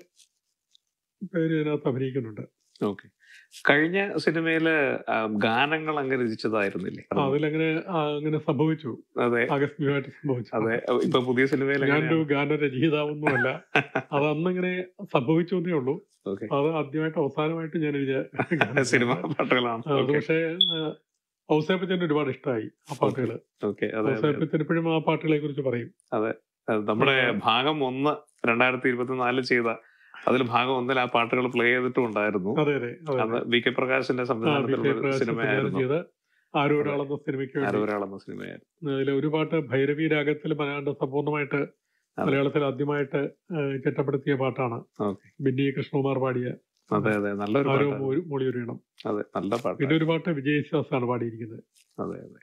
പേര് ഇതിനകത്ത് അഭിനയിക്കുന്നുണ്ട്. ഓക്കെ. കഴിഞ്ഞ സിനിമയില് ആ, ഗാനങ്ങൾ അങ്ങ് രചിച്ചതായിരുന്നില്ലേ? ആ, അതിലങ്ങനെ ആ, അങ്ങനെ സംഭവിച്ചു, അതെ ആകസ്മികമായിട്ട് സംഭവിച്ചു. അതെ. ഇപ്പൊ പുതിയ സിനിമയിൽ ഞാനൊരു ഗാനരചയിതാവൊന്നുമല്ല, അത് അന്നിങ്ങനെ സംഭവിച്ചു എന്നേ ഉള്ളൂ. ഓക്കെ. അത് ആദ്യമായിട്ട് അവസാനമായിട്ട് ഞാൻ എഴുതിയ സിനിമ ഗാനങ്ങളാണ്. പാട്ടുകളാണ്. ആ, അത് ഓക്കെ പക്ഷേ ഔസേപ്പച്ചന് ഒരുപാട് ഇഷ്ടമായി ആ പാട്ടുകൾ. ഓക്കെ. അതെ അതെ ഔസേപ്പച്ചൻ ഇപ്പോഴും ആ പാട്ടുകളെ കുറിച്ച് പറയും. അതെ. അത് നമ്മുടെ ഭാഗം ഒന്ന് രണ്ടായിരത്തി ഇരുപത്തിനാലിൽ ചെയ്ത അതിൽ ഭാഗം ഒന്നിൽ ആ പാട്ടുകൾ പ്ലേ ചെയ്തിട്ടും ഉണ്ടായിരുന്നു. അതെ അതെ അതെ അത് വി കെ പ്രകാശിന്റെ ആ, വി കെ സംവിധാനത്തിലുള്ള ഒരു പ്രകാശ് സംവിധാനം സിനിമയായിരുന്നു. ചെയ്ത ആരൊരാളെന്ന സിനിമയ്ക്ക് വേണ്ടി ആരൊരാളെന്ന സിനിമയായിരുന്നു. അതിലെ ഒരു പാട്ട് ഭൈരവി രാഗത്തിൽ മലയാളം സമ്പൂർണ്ണമായിട്ട് അതെ. മലയാളത്തിൽ ആദ്യമായിട്ട് ആ, ചിട്ടപ്പെടുത്തിയ പാട്ടാണ്. ഓക്കെ. ബിന്നി കൃഷ്ണകുമാർ പാടിയ അതെ അതെ. നല്ലൊരു ആരോ പാട്ടാണ്. മൊഴിയൊരിയണം. അതെ നല്ല പിന്നെ പാട്ടാണ്. ഒരു പാട്ട് വിജയശാസാണ് പാടിയിരിക്കുന്നത്. അതെ അതെ.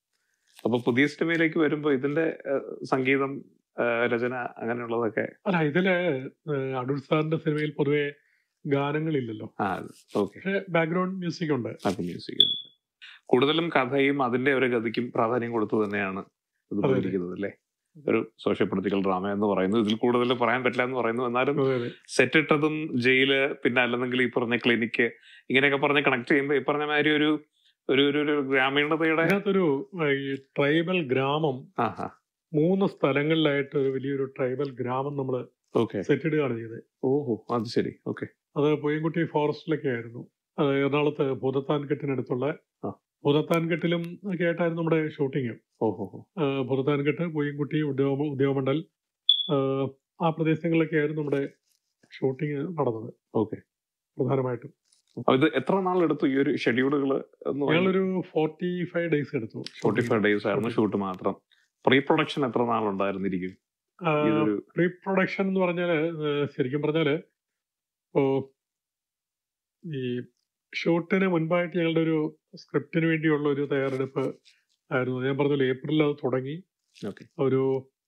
അപ്പൊ പുതിയ സിനിമയിലേക്ക് വരുമ്പോ ഇതിന്റെ ഏഹ്, സംഗീതം, ഏഹ്, രചന അങ്ങനെയുള്ളതൊക്കെ അല്ല, ഇതില് ഏഹ്, അടൂർ സാറിന്റെ സിനിമയിൽ പൊതുവെ ഗാനങ്ങളില്ലല്ലോ, ആ ഓക്കെ. പക്ഷെ ബാക്ക്ഗ്രൗണ്ട് മ്യൂസിക് ഉണ്ട്. അത് മ്യൂസിക് ഉണ്ട്. കൂടുതലും കഥയും അതിന്റെ ഒരു ഗതിക്കും പ്രാധാന്യം കൊടുത്തു തന്നെയാണ് ഇത് അതെ അതെ പോയിരിക്കുന്നത് അല്ലേ? ഒരു സോഷ്യൽ പൊളിറ്റിക്കൽ ഡ്രാമ എന്ന് പറയുന്നു. ഇതിൽ കൂടുതൽ പറയാൻ പറ്റില്ല എന്ന് പറയുന്നു. എന്നാലും അതെ അതെ സെറ്റ് ഇട്ടതും ജയില്, പിന്നെ അല്ലെന്നെങ്കിൽ ഈ പറഞ്ഞ ക്ലിനിക്ക്, ഇങ്ങനെയൊക്കെ പറഞ്ഞ് കണക്ട് ചെയ്യുമ്പോൾ ഈ പറഞ്ഞ മാതിരി ഒരു ഒരു ഒരു ഒരു ഗ്രാമീണതയുടെ ഇതിനകത്തൊരു ഏഹ്, ഈ ട്രൈബൽ ഗ്രാമം ആ ഹാ മൂന്ന് സ്ഥലങ്ങളിലായിട്ട് ഒരു വലിയൊരു ട്രൈബൽ ഗ്രാമം നമ്മൾ ഓക്കെ. സെറ്റ് ഇടുകയാണ് ചെയ്തത്. ഓഹോ അത് ശരി. ഓക്കെ. അത് പൂയംകുട്ടി ഫോറസ്റ്റിലൊക്കെ ആയിരുന്നു. അത് എറണാകുളത്ത് ഭൂതത്താൻകെട്ടിനടുത്തുള്ള ആ. ഭൂതത്താൻകെട്ടിലും ഒക്കെ ആയിട്ടായിരുന്നു നമ്മുടെ ഷൂട്ടിങ്. ഓഹോ ഹോ. ഭൂതത്താൻകെട്ട്, പൂയംകുട്ടി, ഉദ്യോഗ ഉദ്യോഗമണ്ഡൽ, ആഹ്, ആ പ്രദേശങ്ങളിലൊക്കെ ആയിരുന്നു നമ്മുടെ ഷൂട്ടിങ് നടന്നത് ഓക്കെ. പ്രധാനമായിട്ടും. അപ്പൊ ഇത് എത്ര നാളെടുത്തു ഈ ഒരു ഷെഡ്യൂളുകൾ എന്ന് പറയുന്നത്? ഞങ്ങളൊരു ഫോർട്ടി ഫൈവ് ഡേയ്സ് എടുത്തു. ഫോർട്ടി ഫൈവ് ഡേയ്സ് ആയിരുന്നു ഷൂട്ട് മാത്രം. പ്രീ പ്രൊഡക്ഷൻ എത്ര നാളുണ്ടായിരുന്നിരിക്കും ഇതൊരു? പ്രീ പ്രൊഡക്ഷൻ എന്ന് പറഞ്ഞാല് ഏഹ്, ശരിക്കും പറഞ്ഞാല് ഇപ്പോ ഈ ഷൂട്ടിന് മുൻപായിട്ട് ഞങ്ങളുടെ ഒരു സ്ക്രിപ്റ്റിന് വേണ്ടിയുള്ള ഒരു തയ്യാറെടുപ്പ് ആയിരുന്നു. ഞാൻ പറഞ്ഞല്ലോ, ഏപ്രിലിൽ അത് തുടങ്ങി. ഓക്കെ. ഒരു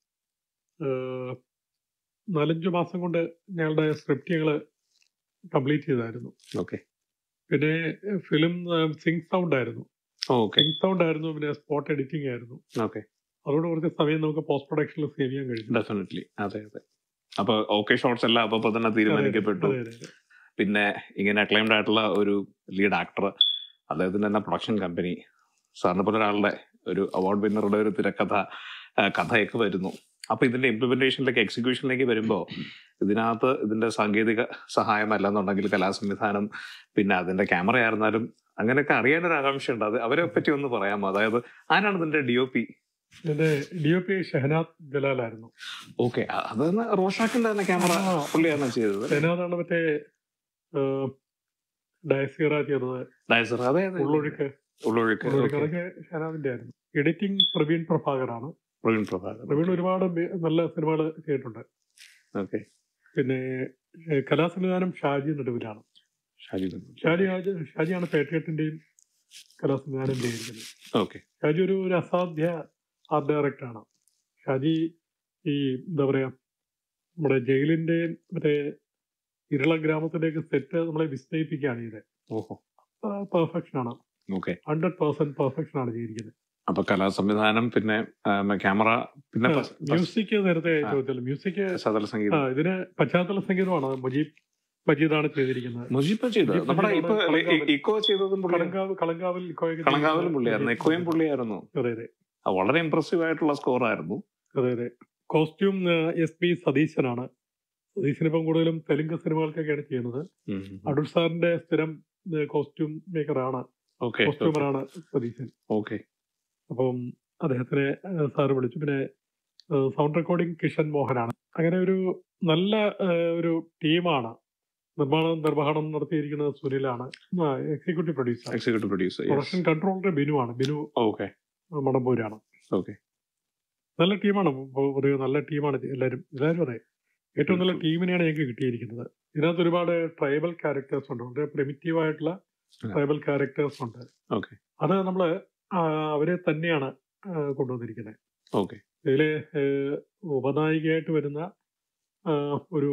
ഏഹ്, നാലഞ്ചു മാസം കൊണ്ട് ഞങ്ങളുടെ സ്ക്രിപ്റ്റ് ഞങ്ങൾ കംപ്ലീറ്റ് ചെയ്തായിരുന്നു. ഓക്കെ. പിന്നെ ഫിലിം സിങ്ക് സൗണ്ട് ആയിരുന്നു. ഓക്കെ. സിങ്ക് സൗണ്ട് ആയിരുന്നു. പിന്നെ സ്പോട്ട് എഡിറ്റിംഗ് ആയിരുന്നു. ഓക്കെ. അതുകൊണ്ട് കുറച്ച് സമയം നമുക്ക് പോസ്റ്റ് പ്രൊഡക്ഷനിൽ സേവ് ചെയ്യാൻ കഴിഞ്ഞു. ഡെഫിനറ്റ്ലി. അതെ അതെ. അപ്പൊ ഓക്കെ ഷോട്ട്സ് എല്ലാം അപ്പൊ തന്നെ അതെ അതെ തീരുമാനിക്കപ്പെട്ടു. അതെ അതെ അതെ. പിന്നെ ഇങ്ങനെ അക്ലൈംഡ് ആയിട്ടുള്ള ഒരു ലീഡ് ആക്ടർ, അദ്ദേഹത്തിന് തന്നെ പ്രൊഡക്ഷൻ കമ്പനി, സാറിനെ പോലെ ഒരാളുടെ ഒരു അവാർഡ് വിന്നറുടെ ഒരു തിരക്കഥ, ആ, കഥയൊക്കെ വരുന്നു. അപ്പൊ ഇതിന്റെ ഇംപ്ലിമെന്റേഷനിലേക്ക്, എക്സിക്യൂഷനിലേക്ക് വരുമ്പോൾ ഇതിനകത്ത് ഇതിന്റെ സാങ്കേതിക സഹായം അല്ലെന്നുണ്ടെങ്കിൽ കലാസംവിധാനം, പിന്നെ അതിന്റെ ക്യാമറ ആയിരുന്നാലും അങ്ങനെയൊക്കെ അറിയാനൊരു ആകാംക്ഷയുണ്ട്. അത് അവരെ പറ്റി ഒന്ന് പറയാമോ? അതായത് ആരാണ് ഇതിന്റെ ഡി ഒ പി? എന്റെ D O P Shahnad ജലാലായിരുന്നു. Okay. അത് റോഷാക്കിന്റെ തന്നെ ക്യാമറ ആ, പുള്ളിയാണ് ചെയ്തത്. ഷഹനാദാണ് മറ്റേ ഡയസീറ ചെയ്തത്, ഡയസർ. അതെ അതെ. ഉള്ളൊഴുക്ക് ഉള്ളൊഴുക്ക്. ഉള്ളൊഴുക്ക് ഓക്കെ. അതൊക്കെ ഷഹനാദിന്റെ ആയിരുന്നു. എഡിറ്റിംഗ് പ്രവീൺ പ്രഭാകറാണ്. പ്രവീൺ പ്രഭാകർ. പ്രവീൺ ഒരുപാട് ബി- നല്ല സിനിമകൾ ചെയ്തിട്ടുണ്ട്. ഓക്കെ. പിന്നെ ഏഹ്, കലാസംവിധാനം ഷാജി നെടുവിലാണ്. ഷാജി. ഷാജി ആജ്- ഷാജിയാണ് പേട്രിയറ്റിന്റെയും കലാസംവിധാനം ചെയ്തിരിക്കുന്നത്. ഓക്കെ. ഷാജി ഒരു ഒരു അസാധ്യ ആർട്ട് ഡയറക്ടറാണ്. ഷാജി ഈ എന്താ പറയാ, നമ്മുടെ ജയിലിന്റെ മറ്റേ ഇരുള ഗ്രാമത്തിലേക്ക് സെറ്റ് നമ്മളെ വിസ്മയിപ്പിക്കുകയാണ് ചെയ്തത്. ഓഹോ. പെർഫെക്ഷൻ ആണ്, ഓക്കെ. ഹൺഡ്രഡ് പെർസെന്റ് പെർഫെക്ഷൻ ആണ് ചെയ്തിരിക്കുന്നത്. അപ്പൊ കലാസംവിധാനം, പിന്നെ ക്യാമറ, പിന്നെ പ- പ- മ്യൂസിക് നേരത്തെ ആ. ചോദിച്ചല്ലോ, മ്യൂസിക് പശ്ചാത്തല ആ സംഗീതം ഇതിന് പശ്ചാത്തല സംഗീതമാണ് മജീബ് മജീദാണ് ചെയ്തിരിക്കുന്നത്. മുജീബ് ചെയ്തത്. മുജീബ് നമ്മുടെ ഇപ്പൊ കളങ്കാവിൽ. ഇക്കോ ചെയ്തതും പുള്ളിയാണ്. കളങ്കാവ് കളങ്കാവിൽ ഇക്കോയൊക്കെ കളങ്കാവിലും പുള്ളിയായിരുന്നു, ചെയ്തിരിക്കുന്നത്. എക്കോയും പുള്ളിയായിരുന്നു. അതെ അതെ ആ, വളരെ ഇംപ്രസീവ് ആയിട്ടുള്ള സ്കോർ ആയിരുന്നു. അതെ അതെ. Costume S P സതീശനാണ്. സതീശൻ ഇപ്പം കൂടുതലും തെലുങ്ക് സിനിമകൾക്കൊക്കെയാണ് ചെയ്യുന്നത്. ഉം. അടൂർ സാറിന്റെ സ്ഥിരം കോസ്റ്റ്യൂം മേക്കറാണ്, ഓക്കെ. കോസ്റ്റ്യൂമറാണ് സതീശൻ. ഓക്കെ. അപ്പം അദ്ദേഹത്തിനെ സാറ് വിളിച്ചു. പിന്നെ സൗണ്ട് റെക്കോർഡിംഗ് കിഷൻ മോഹനാണ്. അങ്ങനെ ഒരു നല്ല ഒരു ടീമാണ്. നിർമ്മാണം നിർവഹണം നടത്തിയിരിക്കുന്നത് സുനിലാണ്, executive producer. Executive producer production controller ബിനുവാണ്. Binu okay മടമ്പൂരാണ്. Okay നല്ല ടീമാണ്, പൊതുവെ നല്ല ടീമാണ് എല്ലാവരും. എല്ലാവരും അതെ, ഏറ്റവും നല്ല ടീമിനെയാണ് ഞങ്ങൾക്ക് കിട്ടിയിരിക്കുന്നത്. ഇതിനകത്ത് ഒരുപാട് ട്രൈബൽ ക്യാരക്ടേഴ്സ് ഉണ്ട്, വളരെ പ്രിമിറ്റീവ് ആയിട്ടുള്ള ട്രൈബൽ ക്യാരക്ടേഴ്സ് ഉണ്ട്. അത് നമ്മള് അവരെ തന്നെയാണ് കൊണ്ടുവന്നിരിക്കുന്നത്. ഓക്കെ ഇതിലെ ഉപനായികയായിട്ട് വരുന്ന ഒരു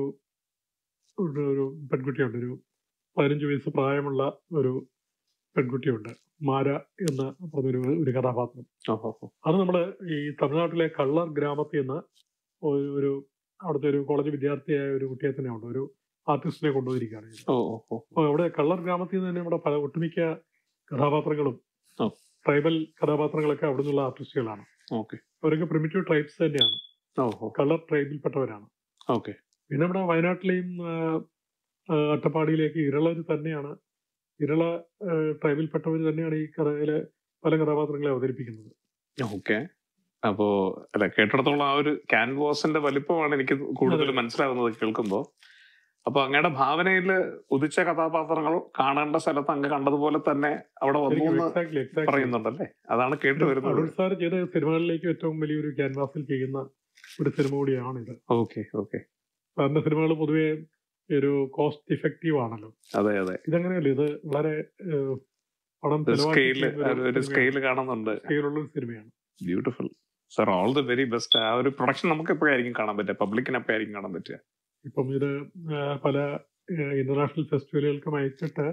ഒരു പെൺകുട്ടിയുണ്ട്, ഒരു പതിനഞ്ച് വയസ്സ് പ്രായമുള്ള ഒരു പെൺകുട്ടിയുണ്ട്, മാര എന്ന പറഞ്ഞൊരു ഒരു കഥാപാത്രം. അത് നമ്മള് ഈ തമിഴ്നാട്ടിലെ കള്ളർ ഗ്രാമത്തിൽ നിന്ന് ഒരു അവിടുത്തെ ഒരു കോളേജ് വിദ്യാർത്ഥിയായ ഒരു കുട്ടിയെ തന്നെ ഉണ്ട്, ഒരു ആർട്ടിസ്റ്റിനെ കൊണ്ടുവന്നിരിക്കുകയാണ്. അപ്പൊ അവിടെ കള്ളർ ഗ്രാമത്തിൽ നിന്ന് തന്നെ നമ്മുടെ പല ഒട്ടുമിക്ക കഥാപാത്രങ്ങളും ട്രൈബൽ കഥാപാത്രങ്ങളൊക്കെ അവിടെ നിന്നുള്ള ആർട്ടിസ്റ്റുകളാണ്. അവരൊക്കെ പ്രിമിറ്റീവ് ട്രൈബ്സ് തന്നെയാണ്, കള്ളർ ട്രൈബിൽപ്പെട്ടവരാണ്. പിന്നെ നമ്മുടെ വയനാട്ടിലെയും അട്ടപ്പാടിയിലേക്ക് ഇരളര് തന്നെയാണ്, ഇരള ട്രൈബിൽപ്പെട്ടവർ തന്നെയാണ് ഈ കഥയിലെ പല കഥാപാത്രങ്ങളെ അവതരിപ്പിക്കുന്നത്. ഓക്കെ, അപ്പോ അല്ല കേട്ടിടത്തോളം ആ ഒരു ക്യാൻവാസിന്റെ വലിപ്പമാണ് എനിക്ക് കൂടുതൽ മനസ്സിലാവുന്നത് കേൾക്കുമ്പോ. അപ്പൊ അങ്ങയുടെ ഭാവനയിൽ ഉദിച്ച കഥാപാത്രങ്ങൾ കാണേണ്ട സ്ഥലത്ത് അങ്ങ് കണ്ടതുപോലെ തന്നെ അവിടെ വന്നു പറയുന്നുണ്ടല്ലേ? അതാണ് കേട്ടു വരുന്നത്. അടൂർ സാർ ചെയ്ത സിനിമകളിലേക്ക് ഏറ്റവും വലിയൊരു ക്യാൻവാസിൽ ചെയ്യുന്ന ഒരു സിനിമ കൂടിയാണ് ഇത്. ഓക്കെ ഓക്കെ സാറിന്റെ സിനിമകൾ പൊതുവെ ഒരു കോസ്റ്റ് ഇഫക്റ്റീവ് ആണല്ലോ. അതെ അതെ, ഇതങ്ങനെയല്ല, ഇത് വളരെ പണം സ്കെയിൽ കാണുന്നുണ്ട്, സ്കെയിലുള്ള ഒരു സിനിമയാണ്. Beautiful sir, all the very best. ആ ഒരു പ്രൊഡക്ഷൻ നമുക്ക് എപ്പോഴായിരിക്കും കാണാൻ പറ്റുക, പബ്ലിക്കിന് എപ്പോഴായിരിക്കും കാണാൻ പറ്റുക? ഇപ്പം ഇത് പല ഇന്റർനാഷണൽ ഫെസ്റ്റിവലുകൾക്കും അയച്ചിട്ട്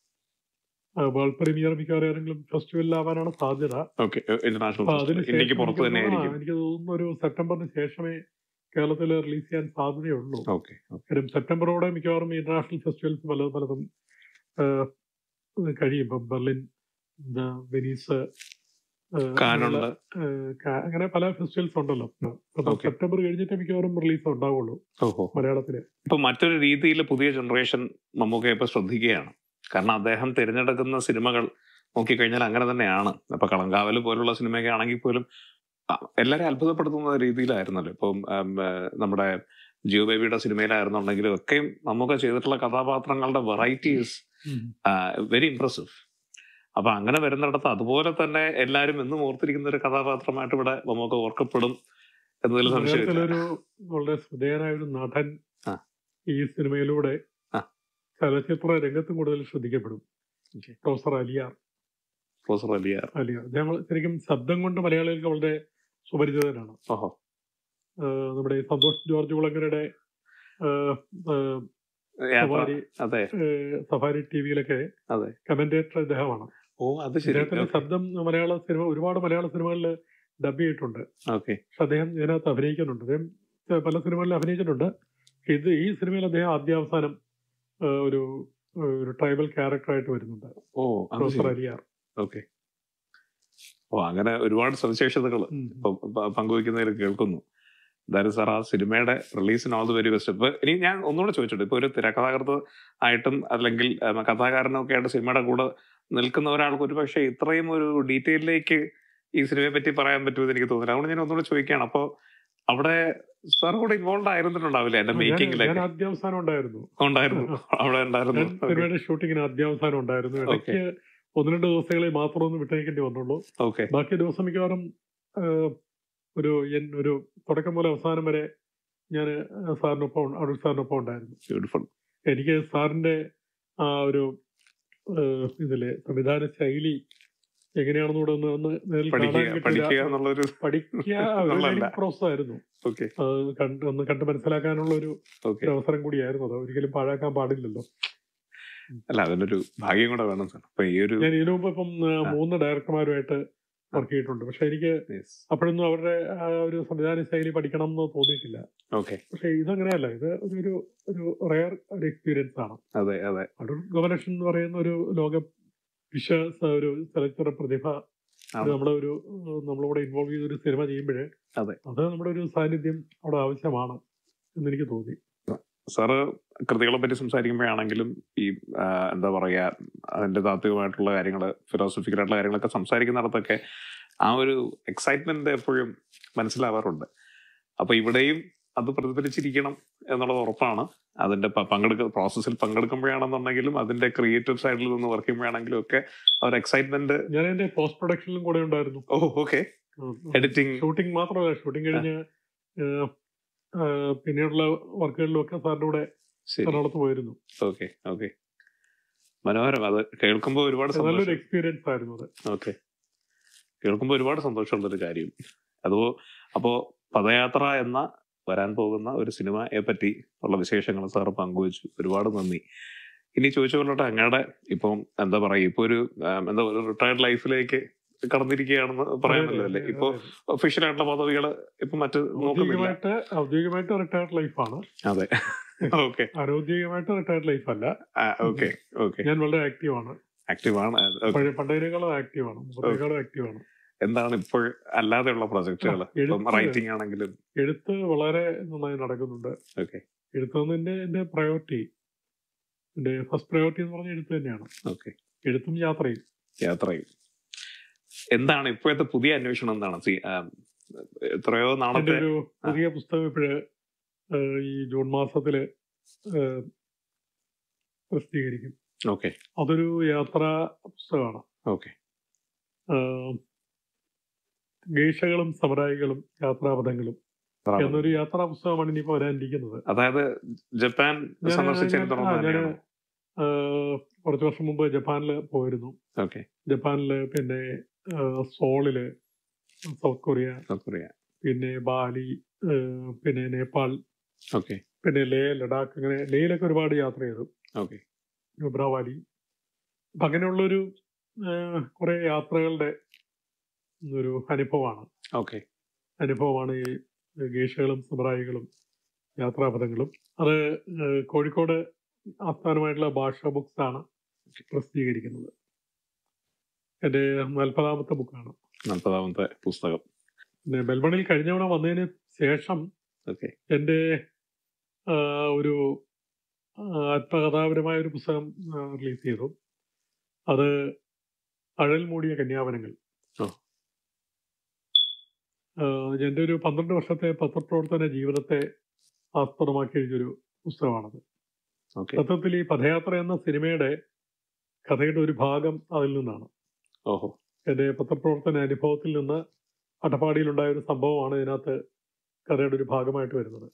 വേൾഡ് പ്രീമിയർ മിക്കവാറും ഏതെങ്കിലും ഫെസ്റ്റിവലിലാവാനാണ് സാധ്യത. എനിക്ക് തോന്നുന്നു ഒരു സെപ്റ്റംബറിന് ശേഷമേ കേരളത്തിൽ റിലീസ് ചെയ്യാൻ സാധ്യതയുള്ളൂ. കാര്യം സെപ്റ്റംബറോടെ മിക്കവാറും ഇന്റർനാഷണൽ ഫെസ്റ്റിവൽസ് പല പലതും കഴിയും. ഇപ്പം ബെർലിൻ, വെനീസ്, അങ്ങനെ പല ഫെസ്റ്റിവൽസ് ഉണ്ടല്ലോ. സെപ്റ്റംബർ കഴിഞ്ഞിട്ട് മിക്കവാറും റിലീസ് ഉണ്ടാവുള്ളൂ മലയാളത്തില്. ഇപ്പൊ മറ്റൊരു രീതിയിൽ പുതിയ ജനറേഷൻ മമ്മൂക്കയെ ഇപ്പൊ ശ്രദ്ധിക്കുകയാണ്. കാരണം അദ്ദേഹം തിരഞ്ഞെടുക്കുന്ന സിനിമകൾ നോക്കിക്കഴിഞ്ഞാൽ അങ്ങനെ തന്നെയാണ്. ഇപ്പൊ കളങ്കാവല് പോലുള്ള സിനിമയൊക്കെ ആണെങ്കിൽ പോലും എല്ലാവരും അത്ഭുതപ്പെടുത്തുന്ന രീതിയിലായിരുന്നല്ലോ. ഇപ്പം നമ്മുടെ ജിയോ ബേബിയുടെ സിനിമയിലായിരുന്നുണ്ടെങ്കിലും ഒക്കെയും മമ്മൂക്ക ചെയ്തിട്ടുള്ള കഥാപാത്രങ്ങളുടെ വെറൈറ്റീസ് വെരി ഇംപ്രസീവ്. അപ്പൊ അങ്ങനെ വരുന്നിടത്ത് അതുപോലെ തന്നെ എല്ലാരും എന്നും ഓർത്തിരിക്കുന്ന ഒരു കഥാപാത്രമായിട്ട് ഇവിടെ മമ്മൂക്ക ഓർക്കപ്പെടും എന്നതിൽ സംശയമില്ല. ഒരു വളരെ ശ്രദ്ധേയനായ ഒരു നടൻ ഈ സിനിമയിലൂടെ ചലച്ചിത്ര രംഗത്തും കൂടുതൽ ശ്രദ്ധിക്കപ്പെടും. പ്രൊഫസർ അലിയാർ. പ്രൊഫസർ അലിയാർ അലിയാർ ഞങ്ങൾ ശരിക്കും ശബ്ദം കൊണ്ട് മലയാളികൾക്ക് വളരെ സുപരിചിതനാണ്. നമ്മുടെ സന്തോഷ് ജോർജ് കുളങ്ങരയുടെ സഫാരി ടിവിയിലൊക്കെ കമന്റേറ്റർ അദ്ദേഹമാണ്. അദ്ദേഹത്തിന്റെ ശബ്ദം മലയാള സിനിമ ഒരുപാട് മലയാള സിനിമകളിൽ ഡബ് ചെയ്തിട്ടുണ്ട്. പക്ഷെ അദ്ദേഹം ഇതിനകത്ത് അഭിനയിക്കുന്നുണ്ട്. അദ്ദേഹം പല സിനിമകളിൽ അഭിനയിച്ചിട്ടുണ്ട്. ഇത് ഈ സിനിമയിൽ അദ്ദേഹം ആദ്യാവസാനം ഒരു ഒരു ട്രൈബൽ ക്യാരക്ടറായിട്ട് വരുന്നുണ്ട്. പ്രൊഫസർ അലിയാർ. ഓക്കെ, ഓ അങ്ങനെ ഒരുപാട് സവിശേഷതകൾ പങ്കുവയ്ക്കുന്നതിൽ കേൾക്കുന്നു. എന്തായാലും സാർ ആ സിനിമയുടെ റിലീസിന് ഓൾ ദി വെരി ബെസ്റ്റ്. ഇപ്പൊ ഇനി ഞാൻ ഒന്നുകൂടെ ചോദിച്ചിട്ടുണ്ട്, ഇപ്പൊ ഒരു തിരക്കഥാകൃത്ത് ആയിട്ടും അല്ലെങ്കിൽ കഥാകാരനൊക്കെ ആയിട്ട് സിനിമയുടെ കൂടെ നിൽക്കുന്ന ഒരാൾക്ക് ഒരു പക്ഷേ ഇത്രയും ഒരു ഡീറ്റെയിലേക്ക് ഈ സിനിമയെ പറ്റി പറയാൻ പറ്റുമെന്ന് എനിക്ക് തോന്നുന്നില്ല. അതുകൊണ്ട് ഞാൻ ഒന്നുകൂടെ ചോദിക്കുകയാണ്, അപ്പൊ അവിടെ സാർ കൂടെ ഇൻവോൾവ് ആയിരുന്നിട്ടുണ്ടാവില്ലേ എന്റെ മേക്കിംഗിലേക്ക്? അത്യാവസാനം ഉണ്ടായിരുന്നു ഉണ്ടായിരുന്നു അവിടെ ഉണ്ടായിരുന്നു സിനിമയുടെ ഷൂട്ടിങ്ങിന് അത്യാവസാനം ഉണ്ടായിരുന്നു. ഇടയ്ക്ക് ഒന്ന് രണ്ട് ദിവസങ്ങളെ മാത്രം ഒന്ന് വിട്ടേക്കേണ്ടി വന്നുള്ളൂ. ബാക്കി ദിവസം മിക്കവാറും ഒരു ഒരു തുടക്കം പോലെ അവസാനം വരെ ഞാൻ സാറിനൊപ്പം അടൂർ സാറിനൊപ്പം ഉണ്ടായിരുന്നു. ബ്യൂട്ടിഫുൾ. എനിക്ക് സാറിന്റെ ആ ഒരു ഇതിലെ സംവിധാന ശൈലി എങ്ങനെയാണെന്നൂടെ ഒന്ന് ഒന്ന് പഠിക്കുക പ്രോത്സാഹമായിരുന്നു. ഒന്ന് കണ്ട് മനസ്സിലാക്കാനുള്ള ഒരു അവസരം കൂടിയായിരുന്നു. അത് ഒരിക്കലും പാഴാക്കാൻ പാടില്ലല്ലോ. അല്ല, അതിനൊരു ഭാഗ്യം കൂടെ വേണം സാർ. അപ്പൊ ഈ ഒരു ഞാൻ ഇതിനു മുമ്പ് ഇപ്പം മൂന്ന് ഡയറക്ടർമാരുമായിട്ട് വർക്ക് ചെയ്തിട്ടുണ്ട്. പക്ഷെ എനിക്ക് അപ്പോഴൊന്നും അവരുടെ ആ ഒരു സംവിധാന ശൈലി പഠിക്കണം എന്ന് തോന്നിയിട്ടില്ല. പക്ഷെ ഇതങ്ങനെയല്ല, ഇത് ഒരു ഒരു റെയർ ഒരു എക്സ്പീരിയൻസ് ആണ്. അതെ അതെ അടൂർ ഗോപാലകൃഷ്ണൻ എന്ന് പറയുന്ന ഒരു ലോക വിശ്വാസ ഒരു ചലച്ചിത്ര പ്രതിഭ നമ്മളെ ഒരു നമ്മളിവിടെ ഇൻവോൾവ് ചെയ്ത ഒരു സിനിമ ചെയ്യുമ്പോഴേ അത് നമ്മുടെ ഒരു സാന്നിധ്യം അവിടെ ആവശ്യമാണ് എന്നെനിക്ക് തോന്നി. സാറ് കൃതികളെ പറ്റി സംസാരിക്കുമ്പോഴാണെങ്കിലും ഈ എന്താ പറയാ അതിന്റെ താത്വികമായിട്ടുള്ള കാര്യങ്ങള്, ഫിലോസഫിക്കലായിട്ടുള്ള കാര്യങ്ങളൊക്കെ സംസാരിക്കുന്നിടത്തൊക്കെ ആ ഒരു എക്സൈറ്റ്മെന്റ് എപ്പോഴും മനസ്സിലാവാറുണ്ട്. അപ്പൊ ഇവിടെയും അത് പ്രതിഫലിച്ചിരിക്കണം എന്നുള്ളത് ഉറപ്പാണ്. അതിന്റെ പങ്കെടുക്ക പ്രോസസ്സിൽ പങ്കെടുക്കുമ്പോഴാണെന്നുണ്ടെങ്കിലും അതിന്റെ ക്രിയേറ്റീവ് സൈഡിൽ നിന്ന് വർക്ക് ചെയ്യുമ്പോഴാണെങ്കിലും ഒക്കെ ആ ഒരു എക്സൈറ്റ്മെന്റ്. ഞാൻ എന്റെ പോസ്റ്റ് പ്രൊഡക്ഷനിലും കൂടെ ഉണ്ടായിരുന്നു. ഓ ഓക്കെ. എഡിറ്റിംഗ്, ഷൂട്ടിംഗ് മാത്രമല്ല, ഷൂട്ടിംഗ് കഴിഞ്ഞ് പിന്നീടുള്ള വർക്കുകളിലും ഒക്കെ സാറിന്റെ കൂടെ എറണാകുളത്ത് പോയിരുന്നു. Okay okay. മനോഹരം. അത് കേൾക്കുമ്പോൾ ഒരുപാട് നല്ലൊരു എക്സ്പീരിയൻസ് ആയിരുന്നു അത്. ഓക്കെ. കേൾക്കുമ്പോൾ ഒരുപാട് സന്തോഷമുള്ളൊരു കാര്യം. അതോ അപ്പോ പദയാത്ര എന്ന വരാൻ പോകുന്ന ഒരു സിനിമയെ പറ്റി ഉള്ള വിശേഷങ്ങൾ സാറ് പങ്കുവച്ചു. ഒരുപാട് നന്ദി. ഇനി ചോദിച്ചു കൊള്ളട്ടെ, അങ്ങയുടെ ഇപ്പം എന്താ പറയുക, ഇപ്പൊ ഒരു എന്താ ഒരു റിട്ടയർഡ് ലൈഫിലേക്ക് കടന്നിരിക്കുകയാണെന്ന് പറയാമല്ലോ അല്ലേ? ഇപ്പൊ ഒഫീഷ്യൽ ആയിട്ടുള്ള പദവികള് ഇപ്പൊ മറ്റ് ഔദ്യോഗികമായിട്ട് ഔദ്യോഗികമായിട്ട് റിട്ടയർഡ് ലൈഫാണ്. അതെ. ഓക്കെ. അനൗദ്യോഗികമായിട്ട് റിട്ടയർഡ് ലൈഫ് അല്ല. Okay okay. ഞാൻ വളരെ ആക്റ്റീവ് ആണ്. ആക്റ്റീവ് ആണ്. പണ്ടേക്കാളും ആക്റ്റീവ് ആണ്. മുമ്പേക്കാളും ആക്റ്റീവ് ആണ്. എന്താണ് ഇപ്പോൾ അല്ലാതെയുള്ള പ്രൊജക്ടുകൾ? റൈറ്റിംഗ് ആണെങ്കിലും എഴുത്ത് വളരെ നന്നായി നടക്കുന്നുണ്ട്. ഓക്കെ. എഴുത്തുന്നതിന്റെ എന്റെ പ്രയോറിറ്റി, എന്റെ ഫസ്റ്റ് പ്രയോറിറ്റി എന്ന് പറഞ്ഞ എഴുത്ത് തന്നെയാണ്. ഓക്കെ. എഴുത്തും യാത്രയും. യാത്രയും എന്താണ് ഇപ്പോഴത്തെ പുതിയ അന്വേഷണം? എന്താണ് എത്രയോ നാളത്തെ ഒരു പുതിയ പുസ്തകം ഇപ്പോഴ് ഈ ജൂൺ മാസത്തില് പ്രസിദ്ധീകരിക്കും. ഓക്കെ. അതൊരു യാത്രാ പുസ്തകമാണ്. ഓക്കെ. ഗേഷകളും സമരായികളും യാത്രാപഥങ്ങളും എന്നൊരു യാത്രാ പുസ്തകമാണ് ഇനിയിപ്പോ വരാനിരിക്കുന്നത്. അതായത് ജപ്പാൻ ഞാൻ കുറച്ചു വർഷം മുമ്പ് ജപ്പാനില് പോയിരുന്നു. ജപ്പാനില്, പിന്നെ സോളില്, സൗത്ത് കൊറിയ, പിന്നെ ബാലി, പിന്നെ നേപ്പാൾ, പിന്നെ ലേ, ലഡാക്ക്, അങ്ങനെ ലേയിലൊക്കെ ഒരുപാട് യാത്ര ചെയ്തു. നുബ്രാവാലി. അപ്പൊ അങ്ങനെയുള്ളൊരു കുറെ യാത്രകളുടെ ഒരു അനുഭവമാണ് അനുഭവമാണ് ഈ ഗേഷകളും സമരായികളും യാത്രാപഥങ്ങളും. അത് കോഴിക്കോട് ആസ്ഥാനമായിട്ടുള്ള ഭാഷ ബുക്സ് ആണ് പ്രസിദ്ധീകരിക്കുന്നത്. എന്റെ നാൽപ്പതാമത്തെ ബുക്കാണ്, നാൽപ്പതാമത്തെ പുസ്തകം. പിന്നെ മെൽബണിൽ കഴിഞ്ഞ തവണ വന്നതിന് ശേഷം എന്റെ ഒരു ആത്മകഥാപരമായ ഒരു പുസ്തകം റിലീസ് ചെയ്തു. അത് അഴൽ മൂടിയ കന്യാവനങ്ങൾ. എൻ്റെ ഒരു പന്ത്രണ്ട് വർഷത്തെ പത്രപ്രവർത്തന ജീവിതത്തെ ആസ്പദമാക്കി എഴുതിയൊരു പുസ്തകമാണത്. സത്യത്തിൽ ഈ പദയാത്ര എന്ന സിനിമയുടെ കഥയുടെ ഒരു ഭാഗം അതിൽ നിന്നാണ്. എൻ്റെ പത്രപ്രവർത്തന അനുഭവത്തിൽ നിന്ന് അട്ടപ്പാടിയിലുണ്ടായ ഒരു സംഭവമാണ് ഇതിനകത്ത് കഥയുടെ ഒരു ഭാഗമായിട്ട് വരുന്നത്.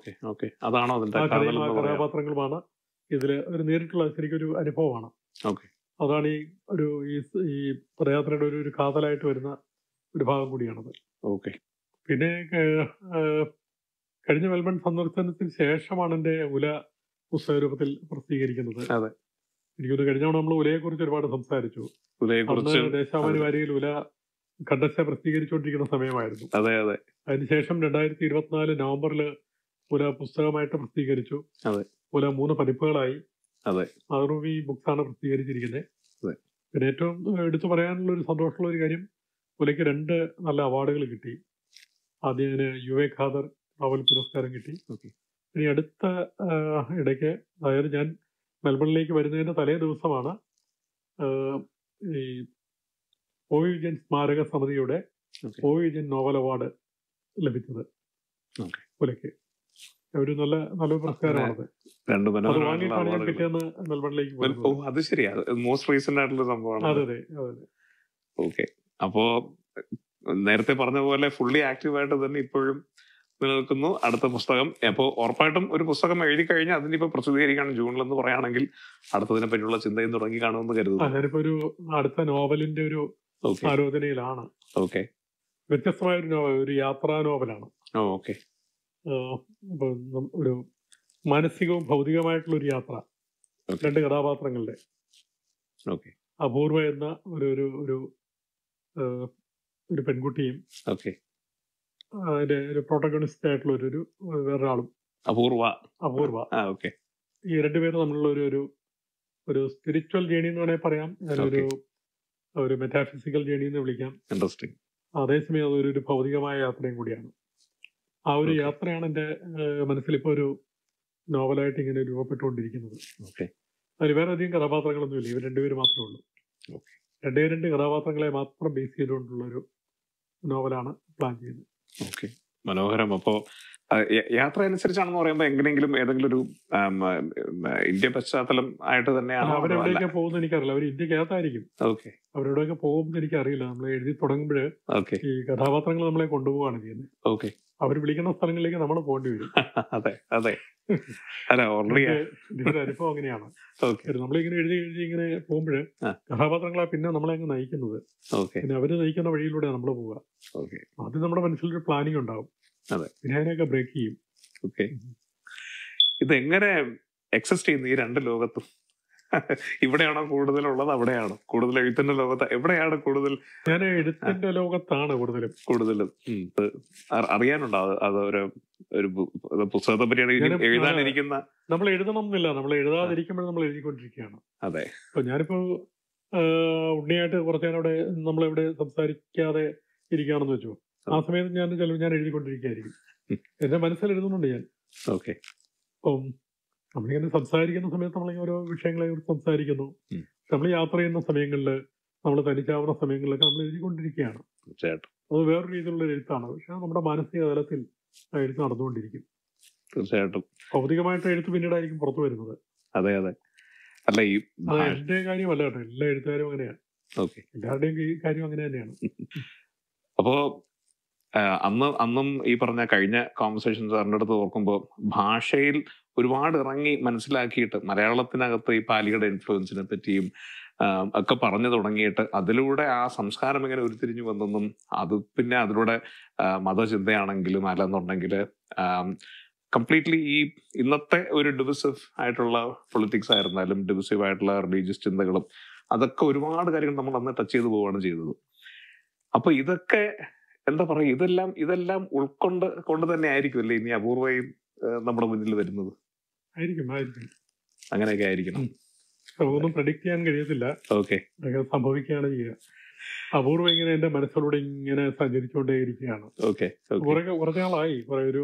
ആ കഥാപാത്രങ്ങളുമാണ് ഇതിൽ ഒരു നേരിട്ടുള്ള ശരിക്കൊരു അനുഭവമാണ്. അതാണ് ഈ ഒരു ഈ പദയാത്രയുടെ ഒരു ഒരു കാതലായിട്ട് വരുന്ന ഒരു ഭാഗം കൂടിയാണത്. പിന്നെ കഴിഞ്ഞ മെൽബൺ സന്ദർശനത്തിന് ശേഷമാണ് എൻ്റെ ഉല പുസ്തക രൂപത്തിൽ പ്രസിദ്ധീകരിക്കുന്നത്. എനിക്കൊന്ന് കഴിഞ്ഞ തവണ നമ്മൾ ഉലയെ കുറിച്ച് ഒരുപാട് സംസാരിച്ചു. ദേശാഭിമാനി വാരികയിൽ ഉല കണ്ടശ പ്രസിദ്ധീകരിച്ചുകൊണ്ടിരിക്കുന്ന സമയമായിരുന്നു. അതിനുശേഷം രണ്ടായിരത്തി ഇരുപത്തിനാല് നവംബറില് ഉല പുസ്തകമായിട്ട് പ്രസിദ്ധീകരിച്ചു. ഉല മൂന്ന് പതിപ്പുകളായി മാതൃഭൂമി ബുക്സ് ആണ് പ്രസിദ്ധീകരിച്ചിരിക്കുന്നത്. പിന്നെ ഏറ്റവും എടുത്തു പറയാനുള്ള ഒരു സന്തോഷമുള്ള ഒരു കാര്യം, ഉലയ്ക്ക് രണ്ട് നല്ല അവാർഡുകൾ കിട്ടി. ആദ്യം യു എ ഖാദർ നോവൽ പുരസ്കാരം കിട്ടി. ഇനി അടുത്ത ഇടയ്ക്ക്, അതായത് ഞാൻ മെൽബണിലേക്ക് വരുന്നതിന്റെ തലേ ദിവസമാണ് ഈ ഒ വിജയൻ സ്മാരക സമിതിയുടെ ഒ വിജയൻ നോവൽ അവാർഡ് ലഭിച്ചത് ഉലയ്ക്ക്. ഒരു നല്ല നല്ലൊരു പുരസ്കാരമാണത്. അത് വാങ്ങിയിട്ടാണ് ഞാൻ പിറ്റേന്ന് മെൽബണിലേക്ക് പോയത്. അപ്പോ നേരത്തെ പറഞ്ഞ പോലെ ഫുള്ളി ആക്റ്റീവായിട്ട് തന്നെ ഇപ്പോഴും നിലനിൽക്കുന്നു. അടുത്ത പുസ്തകം അപ്പോ ഉറപ്പായിട്ടും ഒരു പുസ്തകം എഴുതി കഴിഞ്ഞാൽ അതിനിപ്പോ പ്രസിദ്ധീകരിക്കണം ജൂണിൽ എന്ന് പറയുകയാണെങ്കിൽ അടുത്തതിനെ പറ്റിയുള്ള ചിന്തയും തുടങ്ങി കാണുമെന്ന് കരുതുന്നു. ഞാനിപ്പോ ഒരു അടുത്ത നോവലിന്റെ ഒരു ആലോചനയിലാണ്. ഓക്കെ. വ്യത്യസ്തമായ ഒരു നോവൽ, ഒരു യാത്രാ നോവലാണ്. ഓക്കെ. ഒരു മാനസികവും ഭൗതികമായിട്ടുള്ള ഒരു യാത്ര, രണ്ട് കഥാപാത്രങ്ങളുടെ. അപൂർവ എന്ന ഒരു ഒരു ഒരു പെൺകുട്ടിയും അതിന്റെ ഒരു പ്രോട്ടഗണിസ്റ്റ് ആയിട്ടുള്ള ഒരു വേറൊരാളും. അപൂർവ അപൂർവ ഈ രണ്ടുപേരും തമ്മിലുള്ള ഒരു ഒരു ഒരു സ്പിരിച്വൽ ജേണി എന്ന് വേണമെങ്കിൽ പറയാം, ഒരു ഒരു മെറ്റാഫിസിക്കൽ ജേണി എന്ന് വിളിക്കാം. അതേസമയം അതൊരു ഒരു ഭൗതികമായ യാത്രയും കൂടിയാണ്. ആ ഒരു യാത്രയാണ് എൻ്റെ മനസ്സിലിപ്പോ ഒരു നോവലായിട്ട് ഇങ്ങനെ രൂപപ്പെട്ടുകൊണ്ടിരിക്കുന്നത്. അതിൽ വേറെ അധികം കഥാപാത്രങ്ങളൊന്നുമില്ല, ഇവർ രണ്ടുപേര് മാത്രമേ ഉള്ളൂ. രണ്ടേ രണ്ട് കഥാപാത്രങ്ങളെ മാത്രം ബേസ് ചെയ്തുകൊണ്ടുള്ള ഒരു നോവലാണ് പ്ലാൻ ചെയ്യുന്നത്. ഓക്കെ, മനോഹരം. അപ്പോ യാത്ര അനുസരിച്ചാണെന്ന് പറയുമ്പോൾ എങ്ങനെയെങ്കിലും ഏതെങ്കിലും ഒരു ഇന്ത്യ പശ്ചാത്തലം ആയിട്ട് തന്നെയാണോ? അവരെവിടെയൊക്കെ പോകുന്നത് എനിക്കറിയില്ല. അവർ ഇന്ത്യക്കകത്തായിരിക്കും. ഓക്കെ, അവരെവിടെയൊക്കെ പോകുന്നത് എനിക്കറിയില്ല. നമ്മൾ എഴുതി തുടങ്ങുമ്പോൾ ഓക്കെ, ഈ കഥാപാത്രങ്ങൾ നമ്മളെ കൊണ്ടുപോവുകയാണ് ചെയ്യുന്നത്. ഓക്കെ, അവർ വിളിക്കുന്ന സ്ഥലങ്ങളിലേക്ക് നമ്മൾ പോകേണ്ടി വരും. അതെ അതെ അല്ല ഓൾറെഡി ഇതിന്റെ അനുഭവം അങ്ങനെയാണ്. ഓക്കെ, നമ്മളിങ്ങനെ എഴുതി എഴുതി ഇങ്ങനെ പോകുമ്പോൾ കഥാപാത്രങ്ങളെ പിന്നെ നമ്മളെ അങ്ങ് നയിക്കുന്നത്. ഓക്കെ, പിന്നെ അവര് നയിക്കുന്ന വഴിയിലൂടെ നമ്മൾ പോവുക. ഓക്കെ, ആദ്യം നമ്മുടെ മനസ്സിലൊരു പ്ലാനിങ് ഉണ്ടാവും. അതെ, പിന്നെ അതിനെയൊക്കെ ബ്രേക്ക് ചെയ്യും. ഓക്കെ. ഇതെങ്ങനെ എക്സിസ്റ്റ് ചെയ്യുന്നു ഈ രണ്ട് ലോകത്തും? ഇവിടെയാണോ കൂടുതലുള്ളത്, അവിടെയാണോ കൂടുതൽ? എഴുത്തിന്റെ ലോകത്ത് എവിടെയാണ് കൂടുതൽ? ഞാൻ എഴുത്തിന്റെ ലോകത്താണ് കൂടുതലും കൂടുതലും അറിയാനുണ്ടോ? അത് ഒരു ഒരു പുസ്തകത്തെ പറ്റിയാണ് എഴുതാനിരിക്കുന്ന. നമ്മൾ എഴുതണം എന്നില്ല, നമ്മൾ എഴുതാതിരിക്കുമ്പോൾ നമ്മൾ എഴുതിക്കൊണ്ടിരിക്കുകയാണ്. അതെ. ഇപ്പൊ ഞാനിപ്പോ ഉണ്ണിയായിട്ട് കുറച്ച് നേരം നമ്മളെവിടെ സംസാരിക്കാതെ ഇരിക്കുകയാണെന്ന് വെച്ചു. ആ സമയത്ത് ഞാൻ ചിലപ്പോൾ ഞാൻ എഴുതിക്കൊണ്ടിരിക്കുകയായിരിക്കും. എന്റെ മനസ്സിൽ എഴുതുന്നുണ്ട് ഞാൻ. ഓക്കെ. അപ്പം നമ്മളിങ്ങനെ സംസാരിക്കുന്ന സമയത്ത് നമ്മളിങ്ങനെ ഓരോ വിഷയങ്ങളെ കുറിച്ച് സംസാരിക്കുന്നു. നമ്മൾ യാത്ര ചെയ്യുന്ന സമയങ്ങളിൽ, നമ്മൾ തനിച്ചാവുന്ന സമയങ്ങളിലൊക്കെ നമ്മൾ എഴുതിക്കൊണ്ടിരിക്കുകയാണ്. തീർച്ചയായിട്ടും അത് വേറൊരു രീതിയിലുള്ള എഴുത്താണ്. പക്ഷെ നമ്മുടെ മാനസിക തലത്തിൽ എഴുത്ത് നടന്നുകൊണ്ടിരിക്കും. തീർച്ചയായിട്ടും ഭൗതികമായിട്ട് എഴുത്ത് പിന്നീടായിരിക്കും പുറത്തു വരുന്നത്. അതെ അതെ അല്ല ഈ എന്റെ കാര്യമല്ല കേട്ടോ, എല്ലാ എഴുത്തുകാരും അങ്ങനെയാണ്. ഓക്കെ, എല്ലാവരുടെയും ഈ കാര്യം അങ്ങനെ തന്നെയാണ്. അപ്പോ അന്ന് അന്നും ഈ പറഞ്ഞ കഴിഞ്ഞ കോൺവെർസേഷൻ സാറിൻ്റെ അടുത്ത് ഓർക്കുമ്പോൾ ഭാഷയിൽ ഒരുപാട് ഇറങ്ങി മനസ്സിലാക്കിയിട്ട് മലയാളത്തിനകത്ത് ഈ പാലിയുടെ ഇൻഫ്ലുവൻസിനെ പറ്റിയും ഒക്കെ പറഞ്ഞു തുടങ്ങിയിട്ട് അതിലൂടെ ആ സംസ്കാരം എങ്ങനെ ഉരുത്തിരിഞ്ഞു വന്നെന്നും അത് പിന്നെ അതിലൂടെ മതചിന്തയാണെങ്കിലും അല്ലെന്നുണ്ടെങ്കിൽ കംപ്ലീറ്റ്ലി ഈ ഇന്നത്തെ ഒരു ഡിവിസീവ് ആയിട്ടുള്ള പൊളിറ്റിക്സ് ആയിരുന്നാലും ഡിവിസീവ് ആയിട്ടുള്ള റിലീജിയസ് ചിന്തകളും അതൊക്കെ ഒരുപാട് കാര്യങ്ങൾ നമ്മൾ അന്ന് ടച്ച് ചെയ്തു പോവുകയാണ് ചെയ്തത്. അപ്പൊ ഇതൊക്കെ എന്താ പറയുക, ഇതെല്ലാം ഇതെല്ലാം ഉൾക്കൊണ്ട് കൊണ്ട് തന്നെ ആയിരിക്കും അല്ലേ ഇനി അപൂർവയും നമ്മുടെ മുന്നിൽ വരുന്നത്? ആയിരിക്കും ആയിരിക്കും അങ്ങനെയൊക്കെ ആയിരിക്കണം. ഒന്നും പ്രഡിക്ട് ചെയ്യാൻ കഴിയത്തില്ല. ഓക്കെ, സംഭവിക്കുകയാണ് ചെയ്യുക. അപൂർവം ഇങ്ങനെ എന്റെ മനസ്സിലൂടെ ഇങ്ങനെ സഞ്ചരിച്ചുകൊണ്ടേയിരിക്കുകയാണ്. ഓക്കെ, കുറെ കുറച്ച് നാളായി, കുറെ ഒരു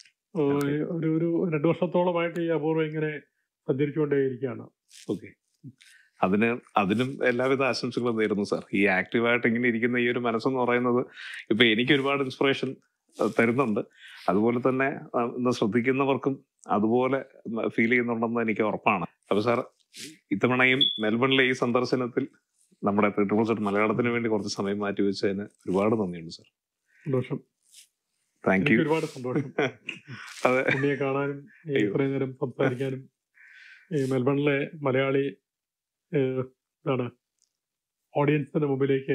ഒരു ഒരു രണ്ടു വർഷത്തോളമായിട്ട് ഈ അപൂർവം ഇങ്ങനെ സഞ്ചരിച്ചുകൊണ്ടേയിരിക്കുകയാണ്. ഓക്കെ, അതിന് അതിനും എല്ലാവിധ ആശംസകളും നേരുന്നു സാർ. ഈ ആക്റ്റീവായിട്ട് ഇങ്ങനെ ഇരിക്കുന്ന ഈ ഒരു മനസ്സെന്ന് പറയുന്നത് ഇപ്പൊ എനിക്ക് ഒരുപാട് ഇൻസ്പിറേഷൻ തരുന്നുണ്ട്. അതുപോലെ തന്നെ ഇന്ന് ശ്രദ്ധിക്കുന്നവർക്കും അതുപോലെ ഫീൽ ചെയ്യുന്നുണ്ടെന്ന് എനിക്ക് ഉറപ്പാണ്. അപ്പൊ സാർ ഇത്തവണയും മെൽബണിലെ ഈ സന്ദർശനത്തിൽ നമ്മുടെ ട്രിപ്പിൾ സെറ്റ് മലയാളത്തിന് വേണ്ടി കുറച്ച് സമയം മാറ്റി വെച്ചതിന് ഒരുപാട് നന്ദിയുണ്ട് സാർ. സന്തോഷം. Thank you. ഒരുപാട് സന്തോഷം അതെ, ഉണ്ണിയെ കാണാനും ഇത്രയും നേരം സംസാരിക്കാനും ഈ മെൽബണിലെ മലയാളി എന്താണ് ഓഡിയൻസിന്റെ മുമ്പിലേക്ക്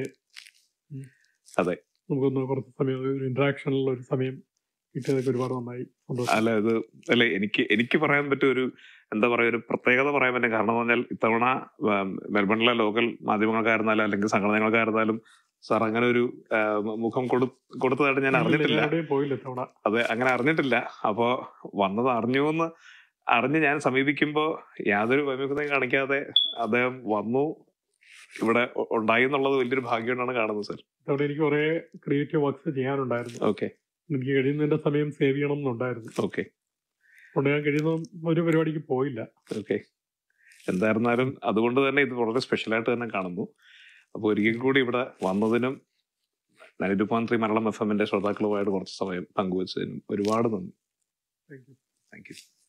അതെ നമുക്കൊന്ന് കുറച്ച് സമയം ഒരു ഇന്ററാക്ഷനുള്ള ഒരു സമയം കിട്ടിയതൊക്കെ ഒരുപാട് നന്നായി. അല്ല ഇത് അല്ലെ എനിക്ക് എനിക്ക് പറയാൻ പറ്റിയ ഒരു എന്താ പറയാ ഒരു പ്രത്യേകത പറയാൻ പറ്റും. കാരണം എന്ന് പറഞ്ഞാൽ ഇത്തവണ മെൽബണിലെ ലോക്കൽ മാധ്യമങ്ങൾക്കായിരുന്നാലും അല്ലെങ്കിൽ സംഘടനകൾക്കായിരുന്നാലും സാർ അങ്ങനെ ഒരു മുഖം കൊടു കൊടുത്തതായിട്ട് ഞാൻ അറിഞ്ഞിട്ടില്ല. അതെ, അങ്ങനെ അറിഞ്ഞിട്ടില്ല. അപ്പോ വന്നത് അറിഞ്ഞു എന്ന് അറിഞ്ഞ് ഞാൻ സമീപിക്കുമ്പോൾ യാതൊരു വൈമുഖ്യതയും കാണിക്കാതെ അദ്ദേഹം വന്നു, ഇവിടെ ഉണ്ടായി എന്നുള്ളത് വലിയൊരു ഭാഗ്യമായിട്ടാണ് കാണുന്നത് സാർ. അവിടെ എനിക്ക് കുറെ ക്രിയേറ്റീവ് വർക്ക്സ് ചെയ്യാനുണ്ടായിരുന്നു. ഓക്കെ, എനിക്ക് കഴിയുന്നതിന്റെ സമയം സേവ് ചെയ്യണം എന്നുണ്ടായിരുന്നു. ഓക്കെ, അതുകൊണ്ട് ഞാൻ കഴിയുന്ന ഒരു പരിപാടിക്ക് പോയില്ല. ഓക്കെ, എന്തായിരുന്നാലും അതുകൊണ്ട് തന്നെ ഇത് വളരെ സ്പെഷ്യലായിട്ട് തന്നെ കാണുന്നു. അപ്പോൾ ഒരിക്കൽ കൂടി ഇവിടെ വന്നതിനും ninety two point three Malayalam F എമ്മിന്റെ ശ്രോതാക്കളുമായിട്ട് കുറച്ച് സമയം പങ്കുവച്ചതിനും ഒരുപാട് നന്ദി. Thank you. Thank you.